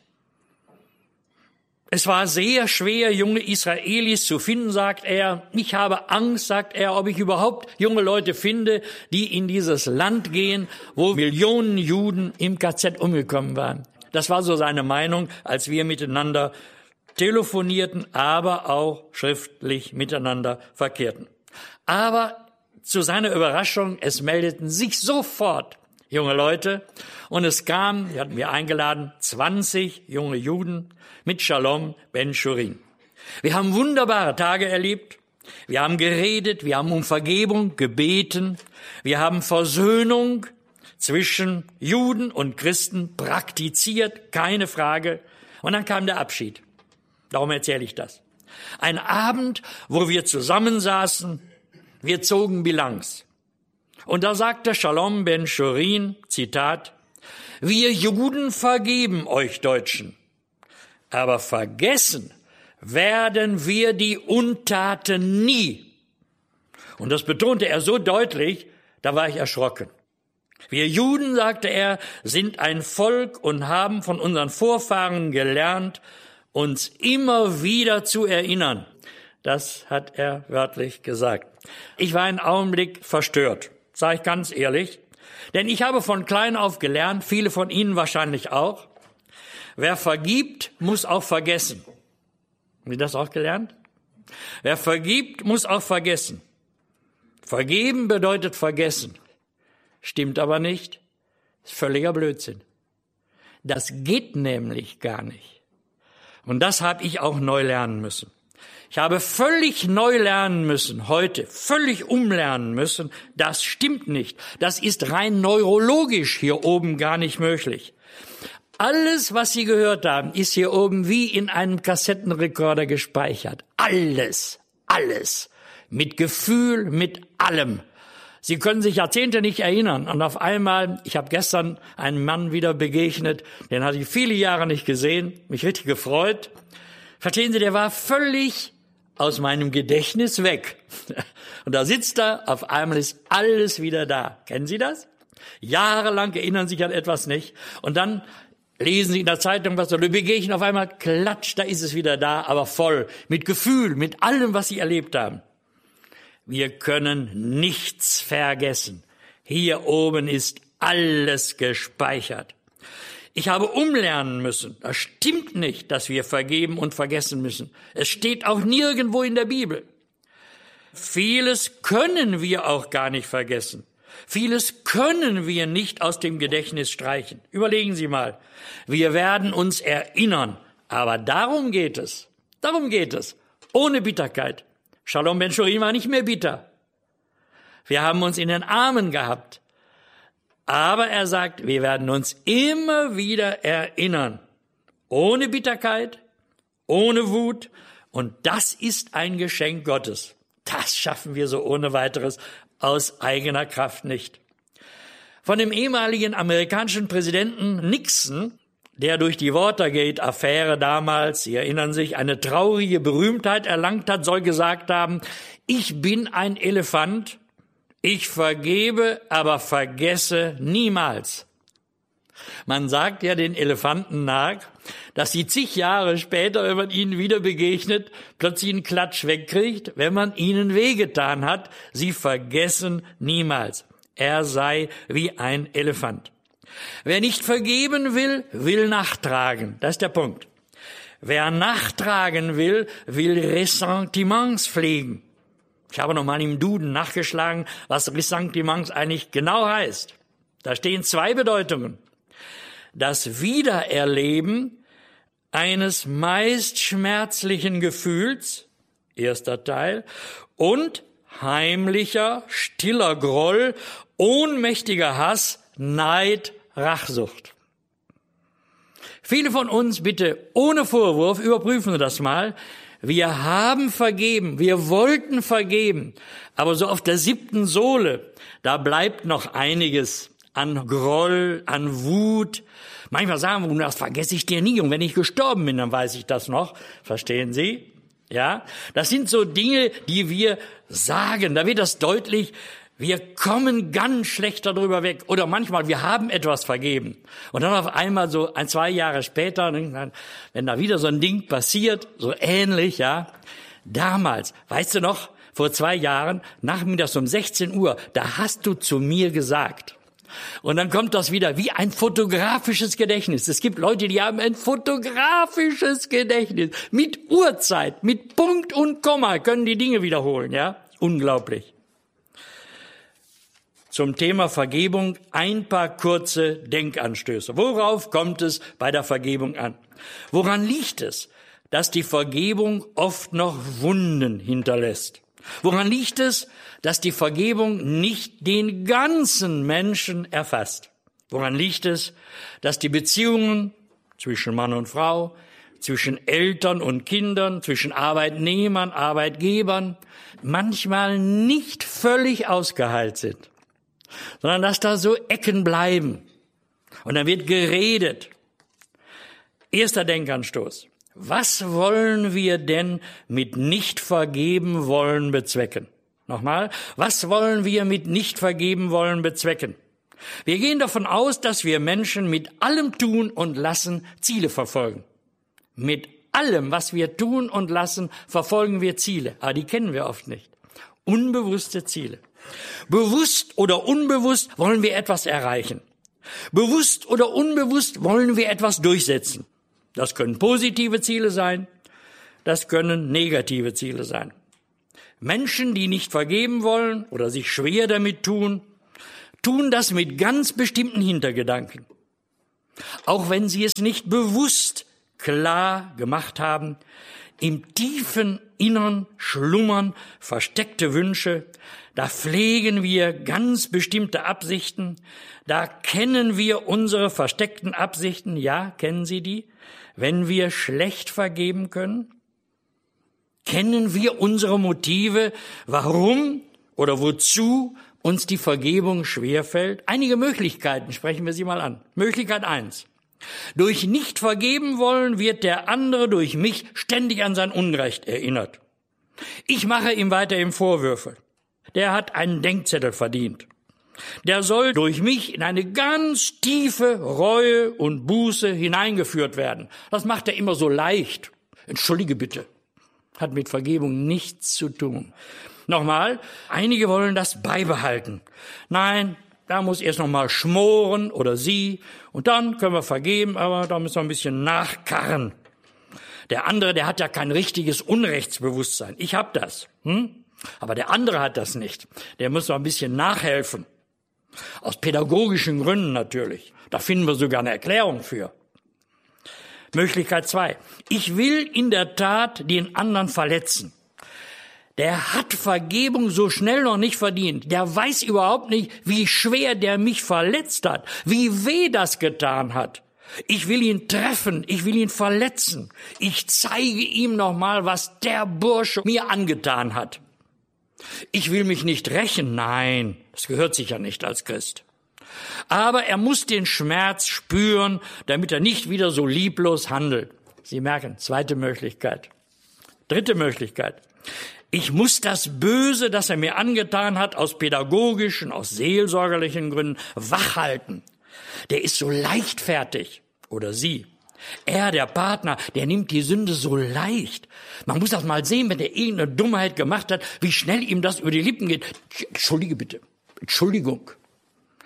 Speaker 2: Es war sehr schwer, junge Israelis zu finden, sagt er. Ich habe Angst, sagt er, ob ich überhaupt junge Leute finde, die in dieses Land gehen, wo Millionen Juden im KZ umgekommen waren. Das war so seine Meinung, als wir miteinander telefonierten, aber auch schriftlich miteinander verkehrten. Aber zu seiner Überraschung, es meldeten sich sofort junge Leute und es kam, wir hatten wir eingeladen, 20 junge Juden mit Shalom Ben-Shurin. Wir haben wunderbare Tage erlebt, wir haben geredet, wir haben um Vergebung gebeten, wir haben Versöhnung zwischen Juden und Christen praktiziert, keine Frage. Und dann kam der Abschied. Darum erzähle ich das. Ein Abend, wo wir zusammensaßen, wir zogen Bilanz. Und da sagte Shalom Ben-Shurin, Zitat, wir Juden vergeben euch Deutschen, aber vergessen werden wir die Untaten nie. Und das betonte er so deutlich, da war ich erschrocken. Wir Juden, sagte er, sind ein Volk und haben von unseren Vorfahren gelernt, uns immer wieder zu erinnern. Das hat er wörtlich gesagt. Ich war einen Augenblick verstört, sage ich ganz ehrlich, denn ich habe von klein auf gelernt, viele von Ihnen wahrscheinlich auch, wer vergibt, muss auch vergessen. Haben Sie das auch gelernt? Wer vergibt, muss auch vergessen. Vergeben bedeutet vergessen. Stimmt aber nicht. Ist völliger Blödsinn. Das geht nämlich gar nicht. Und das habe ich auch neu lernen müssen. Ich habe völlig neu lernen müssen, heute völlig umlernen müssen. Das stimmt nicht. Das ist rein neurologisch hier oben gar nicht möglich. Alles, was Sie gehört haben, ist hier oben wie in einem Kassettenrekorder gespeichert. Alles. Mit Gefühl, mit allem. Sie können sich Jahrzehnte nicht erinnern. Und auf einmal, ich habe gestern einem Mann wieder begegnet, den hatte ich viele Jahre nicht gesehen, mich richtig gefreut. Verstehen Sie, der war völlig aus meinem Gedächtnis weg. Und da sitzt er, auf einmal ist alles wieder da. Kennen Sie das? Jahrelang erinnern sich an etwas nicht. Und dann lesen Sie in der Zeitung was oder begegnen, auf einmal klatsch, da ist es wieder da, aber voll, mit Gefühl, mit allem, was Sie erlebt haben. Wir können nichts vergessen. Hier oben ist alles gespeichert. Ich habe umlernen müssen. Das stimmt nicht, dass wir vergeben und vergessen müssen. Es steht auch nirgendwo in der Bibel. Vieles können wir auch gar nicht vergessen. Vieles können wir nicht aus dem Gedächtnis streichen. Überlegen Sie mal. Wir werden uns erinnern. Aber darum geht es. Darum geht es. Ohne Bitterkeit. Shalom Ben-Shurin war nicht mehr bitter. Wir haben uns in den Armen gehabt. Aber er sagt, wir werden uns immer wieder erinnern. Ohne Bitterkeit, ohne Wut. Und das ist ein Geschenk Gottes. Das schaffen wir so ohne weiteres aus eigener Kraft nicht. Von dem ehemaligen amerikanischen Präsidenten Nixon, der durch die Watergate-Affäre damals, Sie erinnern sich, eine traurige Berühmtheit erlangt hat, soll gesagt haben, ich bin ein Elefant, ich vergebe, aber vergesse niemals. Man sagt ja den Elefanten nach, dass sie zig Jahre später, wenn man ihnen wieder begegnet, plötzlich einen Klatsch wegkriegt, wenn man ihnen wehgetan hat. Sie vergessen niemals. er sei wie ein Elefant. Wer nicht vergeben will, will nachtragen. Das ist der Punkt. Wer nachtragen will, will Ressentiments pflegen. Ich habe nochmal im Duden nachgeschlagen, was Ressentiments eigentlich genau heißt. Da stehen 2 Bedeutungen. Das Wiedererleben eines meist schmerzlichen Gefühls, erster Teil, und heimlicher, stiller Groll, ohnmächtiger Hass, Neid, Rachsucht. Viele von uns, bitte ohne Vorwurf, überprüfen Sie das mal. Wir haben vergeben, wir wollten vergeben, aber so auf der 7. Sohle, da bleibt noch einiges an Groll, an Wut. Manchmal sagen wir, das vergesse ich dir nie, und wenn ich gestorben bin, dann weiß ich das noch. Verstehen Sie? Ja, das sind so Dinge, die wir sagen. Da wird das deutlich. Wir kommen ganz schlecht darüber weg. Oder manchmal, wir haben etwas vergeben. Und dann auf einmal so 2 Jahre später, wenn da wieder so ein Ding passiert, so ähnlich, ja. Damals, weißt du noch, vor 2 Jahren, nachmittags um 16 Uhr, da hast du zu mir gesagt. Und dann kommt das wieder wie ein fotografisches Gedächtnis. Es gibt Leute, die haben ein fotografisches Gedächtnis. Mit Uhrzeit, mit Punkt und Komma können die Dinge wiederholen, ja. Unglaublich. Zum Thema Vergebung ein paar kurze Denkanstöße. Worauf kommt es bei der Vergebung an? Woran liegt es, dass die Vergebung oft noch Wunden hinterlässt? Woran liegt es, dass die Vergebung nicht den ganzen Menschen erfasst? Woran liegt es, dass die Beziehungen zwischen Mann und Frau, zwischen Eltern und Kindern, zwischen Arbeitnehmern, Arbeitgebern manchmal nicht völlig ausgeheilt sind, sondern dass da so Ecken bleiben und dann wird geredet? Erster Denkanstoß. Was wollen wir denn mit nicht vergeben wollen bezwecken? Nochmal, was wollen wir mit nicht vergeben wollen bezwecken? Wir gehen davon aus, dass wir Menschen mit allem Tun und Lassen Ziele verfolgen. Mit allem, was wir tun und lassen, verfolgen wir Ziele. Aber die kennen wir oft nicht. Unbewusste Ziele. Bewusst oder unbewusst wollen wir etwas erreichen. Bewusst oder unbewusst wollen wir etwas durchsetzen. Das können positive Ziele sein, das können negative Ziele sein. Menschen, die nicht vergeben wollen oder sich schwer damit tun, tun das mit ganz bestimmten Hintergedanken. Auch wenn sie es nicht bewusst klar gemacht haben, im tiefen Innern schlummern versteckte Wünsche, da pflegen wir ganz bestimmte Absichten, da kennen wir unsere versteckten Absichten, ja, kennen Sie die? Wenn wir schlecht vergeben können? Kennen wir unsere Motive, warum oder wozu uns die Vergebung schwerfällt? Einige Möglichkeiten, sprechen wir sie mal an. Möglichkeit 1. Durch nicht vergeben wollen wird der andere durch mich ständig an sein Unrecht erinnert. Ich mache ihm weiterhin Vorwürfe. Der hat einen Denkzettel verdient. Der soll durch mich in eine ganz tiefe Reue und Buße hineingeführt werden. Das macht er immer so leicht. Entschuldige bitte. Hat mit Vergebung nichts zu tun. Nochmal, einige wollen das beibehalten. Nein, da muss erst nochmal schmoren oder sie und dann können wir vergeben, aber da müssen wir ein bisschen nachkarren. Der andere, der hat ja kein richtiges Unrechtsbewusstsein. Ich hab das. Aber der andere hat das nicht. Der muss noch ein bisschen nachhelfen. Aus pädagogischen Gründen natürlich. Da finden wir sogar eine Erklärung für. Möglichkeit 2. Ich will in der Tat den anderen verletzen. Der hat Vergebung so schnell noch nicht verdient. Der weiß überhaupt nicht, wie schwer der mich verletzt hat, wie weh das getan hat. Ich will ihn treffen, ich will ihn verletzen. Ich zeige ihm nochmal, was der Bursche mir angetan hat. Ich will mich nicht rächen, nein, das gehört sich ja nicht als Christ. Aber er muss den Schmerz spüren, damit er nicht wieder so lieblos handelt. Sie merken, 2. Möglichkeit. 3. Möglichkeit. Ich muss das Böse, das er mir angetan hat, aus pädagogischen, aus seelsorgerlichen Gründen wachhalten. Der ist so leichtfertig. Oder sie. Er, der Partner, der nimmt die Sünde so leicht. Man muss das mal sehen, wenn er irgendeine Dummheit gemacht hat, wie schnell ihm das über die Lippen geht. Entschuldige bitte. Entschuldigung.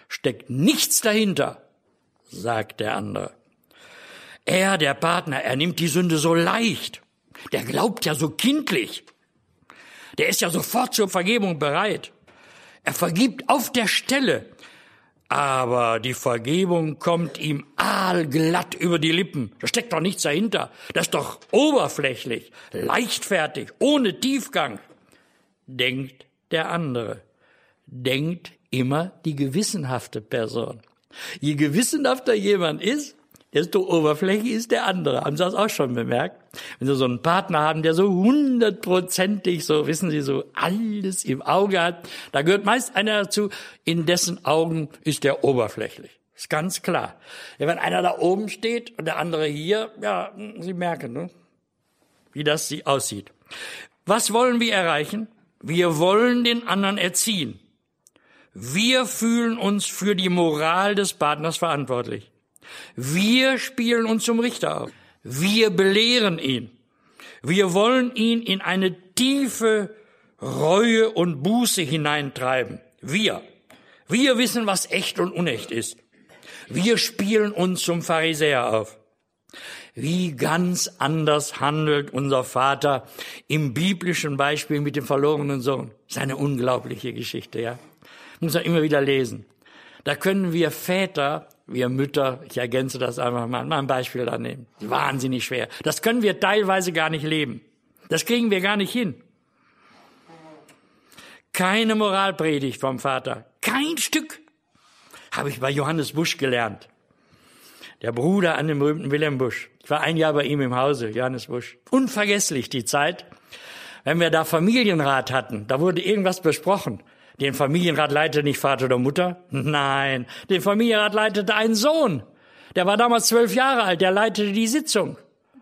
Speaker 2: steckt nichts dahinter, sagt der andere. Der Partner, er nimmt die Sünde so leicht. Der glaubt ja so kindlich. Der ist ja sofort zur Vergebung bereit. Er vergibt auf der Stelle. Aber die Vergebung kommt ihm aalglatt über die Lippen. Da steckt doch nichts dahinter. Das ist doch oberflächlich, leichtfertig, ohne Tiefgang. Denkt der andere. Denkt immer die gewissenhafte Person. Je gewissenhafter jemand ist, desto oberflächlich ist der andere. Haben Sie das auch schon bemerkt? Wenn Sie so einen Partner haben, der so 100%ig, so, wissen Sie, so alles im Auge hat, da gehört meist einer dazu, in dessen Augen ist der oberflächlich. Ist ganz klar. Ja, wenn einer da oben steht und der andere hier, ja, Sie merken, ne, wie das aussieht. Was wollen wir erreichen? Wir wollen den anderen erziehen. Wir fühlen uns für die Moral des Partners verantwortlich. Wir spielen uns zum Richter auf. Wir belehren ihn. Wir wollen ihn in eine tiefe Reue und Buße hineintreiben. Wir wissen, was echt und unecht ist. Wir spielen uns zum Pharisäer auf. Wie ganz anders handelt unser Vater im biblischen Beispiel mit dem verlorenen Sohn. Das ist eine unglaubliche Geschichte, ja. Muss man immer wieder lesen. Da können wir Väter, wir Mütter, ich ergänze das einfach mal ein Beispiel da nehmen. Wahnsinnig schwer. Das können wir teilweise gar nicht leben. Das kriegen wir gar nicht hin. Keine Moralpredigt vom Vater. Kein Stück. Habe ich bei Johannes Busch gelernt. Der Bruder an dem berühmten Wilhelm Busch. Ich war ein Jahr bei ihm im Hause, Johannes Busch. Unvergesslich die Zeit, wenn wir da Familienrat hatten. Da wurde irgendwas besprochen. Den Familienrat leitete nicht Vater oder Mutter. Nein, den Familienrat leitete ein Sohn. Der war damals 12 Jahre alt, der leitete die Sitzung.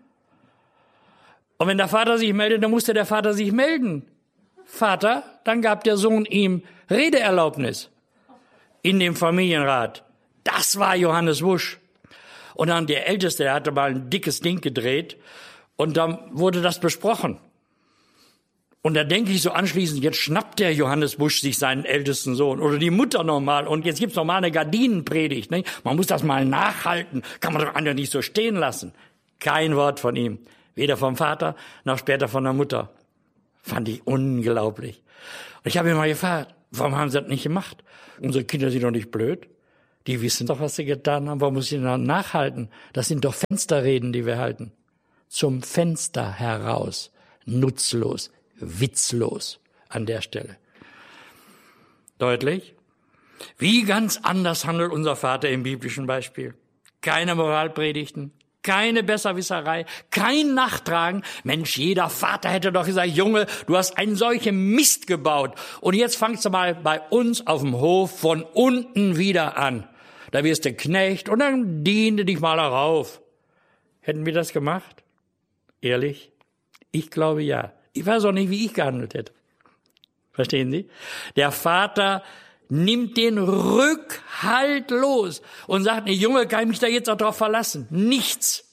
Speaker 2: Und wenn der Vater sich meldete, dann musste der Vater sich melden. Vater, dann gab der Sohn ihm Redeerlaubnis in dem Familienrat. Das war Johannes Busch. Und dann der Älteste, der hatte mal ein dickes Ding gedreht und dann wurde das besprochen. Und da denke ich so anschließend, jetzt schnappt der Johannes Busch sich seinen ältesten Sohn oder die Mutter nochmal und jetzt gibt's noch mal eine Gardinenpredigt. Ne? Man muss das mal nachhalten, kann man doch einfach nicht so stehen lassen. Kein Wort von ihm, weder vom Vater noch später von der Mutter. Fand ich unglaublich. Und ich habe ihn mal gefragt, warum haben sie das nicht gemacht? Unsere Kinder sind doch nicht blöd. Die wissen doch, was sie getan haben. Warum muss ich dann nachhalten? Das sind doch Fensterreden, die wir halten. Zum Fenster heraus. Nutzlos. Witzlos an der Stelle. Deutlich? Wie ganz anders handelt unser Vater im biblischen Beispiel. Keine Moralpredigten, keine Besserwisserei, kein Nachtragen. Mensch, jeder Vater hätte doch gesagt, Junge, du hast einen solchen Mist gebaut. Und jetzt fangst du mal bei uns auf dem Hof von unten wieder an. Da wirst du Knecht und dann diene dich mal darauf. Hätten wir das gemacht? Ehrlich? Ich glaube ja. Ich weiß auch nicht, wie ich gehandelt hätte. Verstehen Sie? Der Vater nimmt den Rückhalt los und sagt, nee, Junge, kann ich mich da jetzt auch drauf verlassen? Nichts.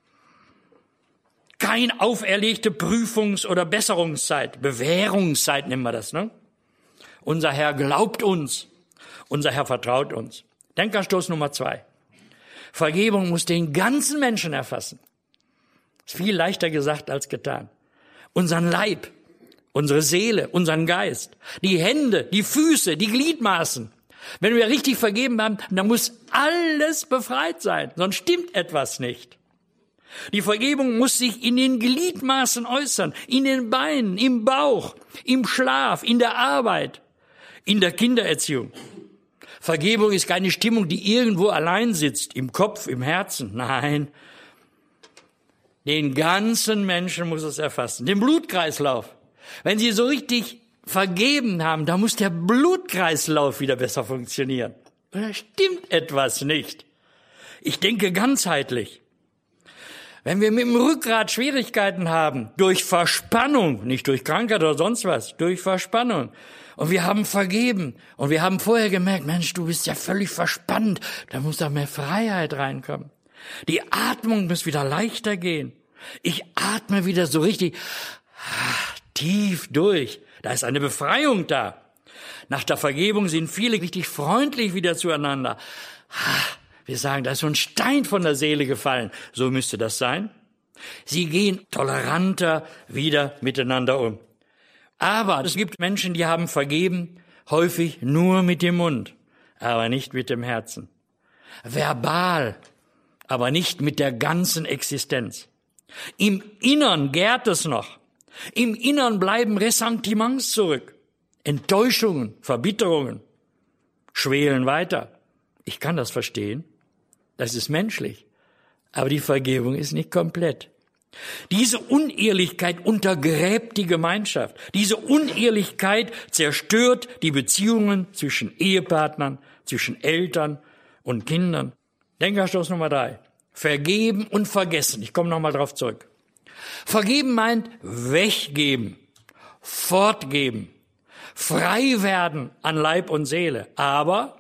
Speaker 2: Keine auferlegte Prüfungs- oder Besserungszeit. Bewährungszeit nennen wir das, ne? Unser Herr glaubt uns. Unser Herr vertraut uns. Denkanstoß Nummer 2. Vergebung muss den ganzen Menschen erfassen. Ist viel leichter gesagt als getan. Unseren Leib, unsere Seele, unseren Geist, die Hände, die Füße, die Gliedmaßen. Wenn wir richtig vergeben haben, dann muss alles befreit sein, sonst stimmt etwas nicht. Die Vergebung muss sich in den Gliedmaßen äußern, in den Beinen, im Bauch, im Schlaf, in der Arbeit, in der Kindererziehung. Vergebung ist keine Stimmung, die irgendwo allein sitzt, im Kopf, im Herzen. Nein, den ganzen Menschen muss es erfassen. Den Blutkreislauf. Wenn Sie so richtig vergeben haben, da muss der Blutkreislauf wieder besser funktionieren. Da stimmt etwas nicht. Ich denke ganzheitlich. Wenn wir mit dem Rückgrat Schwierigkeiten haben, durch Verspannung, nicht durch Krankheit oder sonst was, durch Verspannung, und wir haben vergeben, und wir haben vorher gemerkt, Mensch, du bist ja völlig verspannt, da muss doch mehr Freiheit reinkommen. Die Atmung muss wieder leichter gehen. Ich atme wieder so richtig tief durch. Da ist eine Befreiung da. Nach der Vergebung sind viele richtig freundlich wieder zueinander. Wir sagen, da ist so ein Stein von der Seele gefallen. So müsste das sein. Sie gehen toleranter wieder miteinander um. Aber es gibt Menschen, die haben vergeben, häufig nur mit dem Mund, aber nicht mit dem Herzen. Verbal, aber nicht mit der ganzen Existenz. Im Innern gärt es noch. Im Innern bleiben Ressentiments zurück. Enttäuschungen, Verbitterungen schwelen weiter. Ich kann das verstehen. Das ist menschlich. Aber die Vergebung ist nicht komplett. Diese Unehrlichkeit untergräbt die Gemeinschaft. Diese Unehrlichkeit zerstört die Beziehungen zwischen Ehepartnern, zwischen Eltern und Kindern. Denkanstoß Nummer 3. Vergeben und vergessen. Ich komme nochmal drauf zurück. Vergeben meint weggeben, fortgeben, frei werden an Leib und Seele. Aber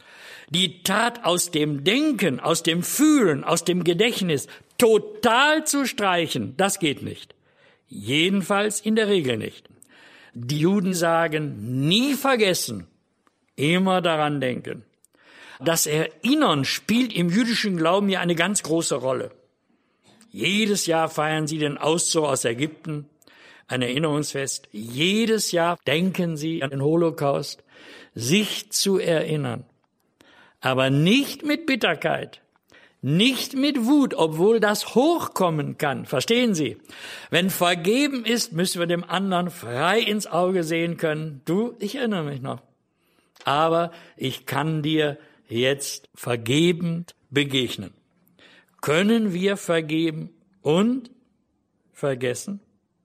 Speaker 2: die Tat aus dem Denken, aus dem Fühlen, aus dem Gedächtnis total zu streichen, das geht nicht. Jedenfalls in der Regel nicht. Die Juden sagen, nie vergessen, immer daran denken. Das Erinnern spielt im jüdischen Glauben ja eine ganz große Rolle. Jedes Jahr feiern sie den Auszug aus Ägypten, ein Erinnerungsfest. Jedes Jahr denken sie an den Holocaust, sich zu erinnern. Aber nicht mit Bitterkeit, nicht mit Wut, obwohl das hochkommen kann. Verstehen Sie? Wenn vergeben ist, müssen wir dem anderen frei ins Auge sehen können. Du, ich erinnere mich noch. Aber ich kann dir jetzt vergebend begegnen. Können wir vergeben und vergessen?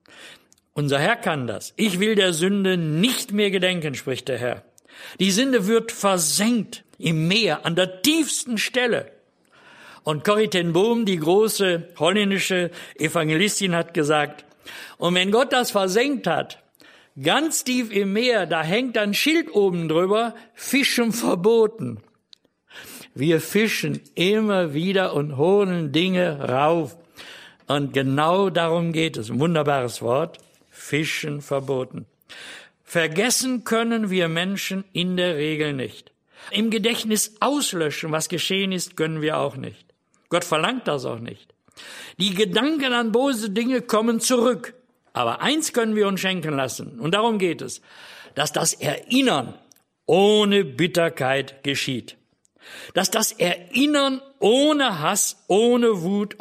Speaker 2: Unser Herr kann das. Ich will der Sünde nicht mehr gedenken, spricht der Herr. Die Sünde wird versenkt im Meer an der tiefsten Stelle. Und Corrie ten Boom, die große holländische Evangelistin, hat gesagt, und wenn Gott das versenkt hat, ganz tief im Meer, da hängt ein Schild oben drüber, Fischen verboten. Wir fischen immer wieder und holen Dinge rauf. Und genau darum geht es. Ein wunderbares Wort. Fischen verboten. Vergessen können wir Menschen in der Regel nicht. Im Gedächtnis auslöschen, was geschehen ist, können wir auch nicht. Gott verlangt das auch nicht. Die Gedanken an böse Dinge kommen zurück. Aber eins können wir uns schenken lassen. Und darum geht es, dass das Erinnern ohne Bitterkeit geschieht. Dass das Erinnern ohne Hass, ohne Wut,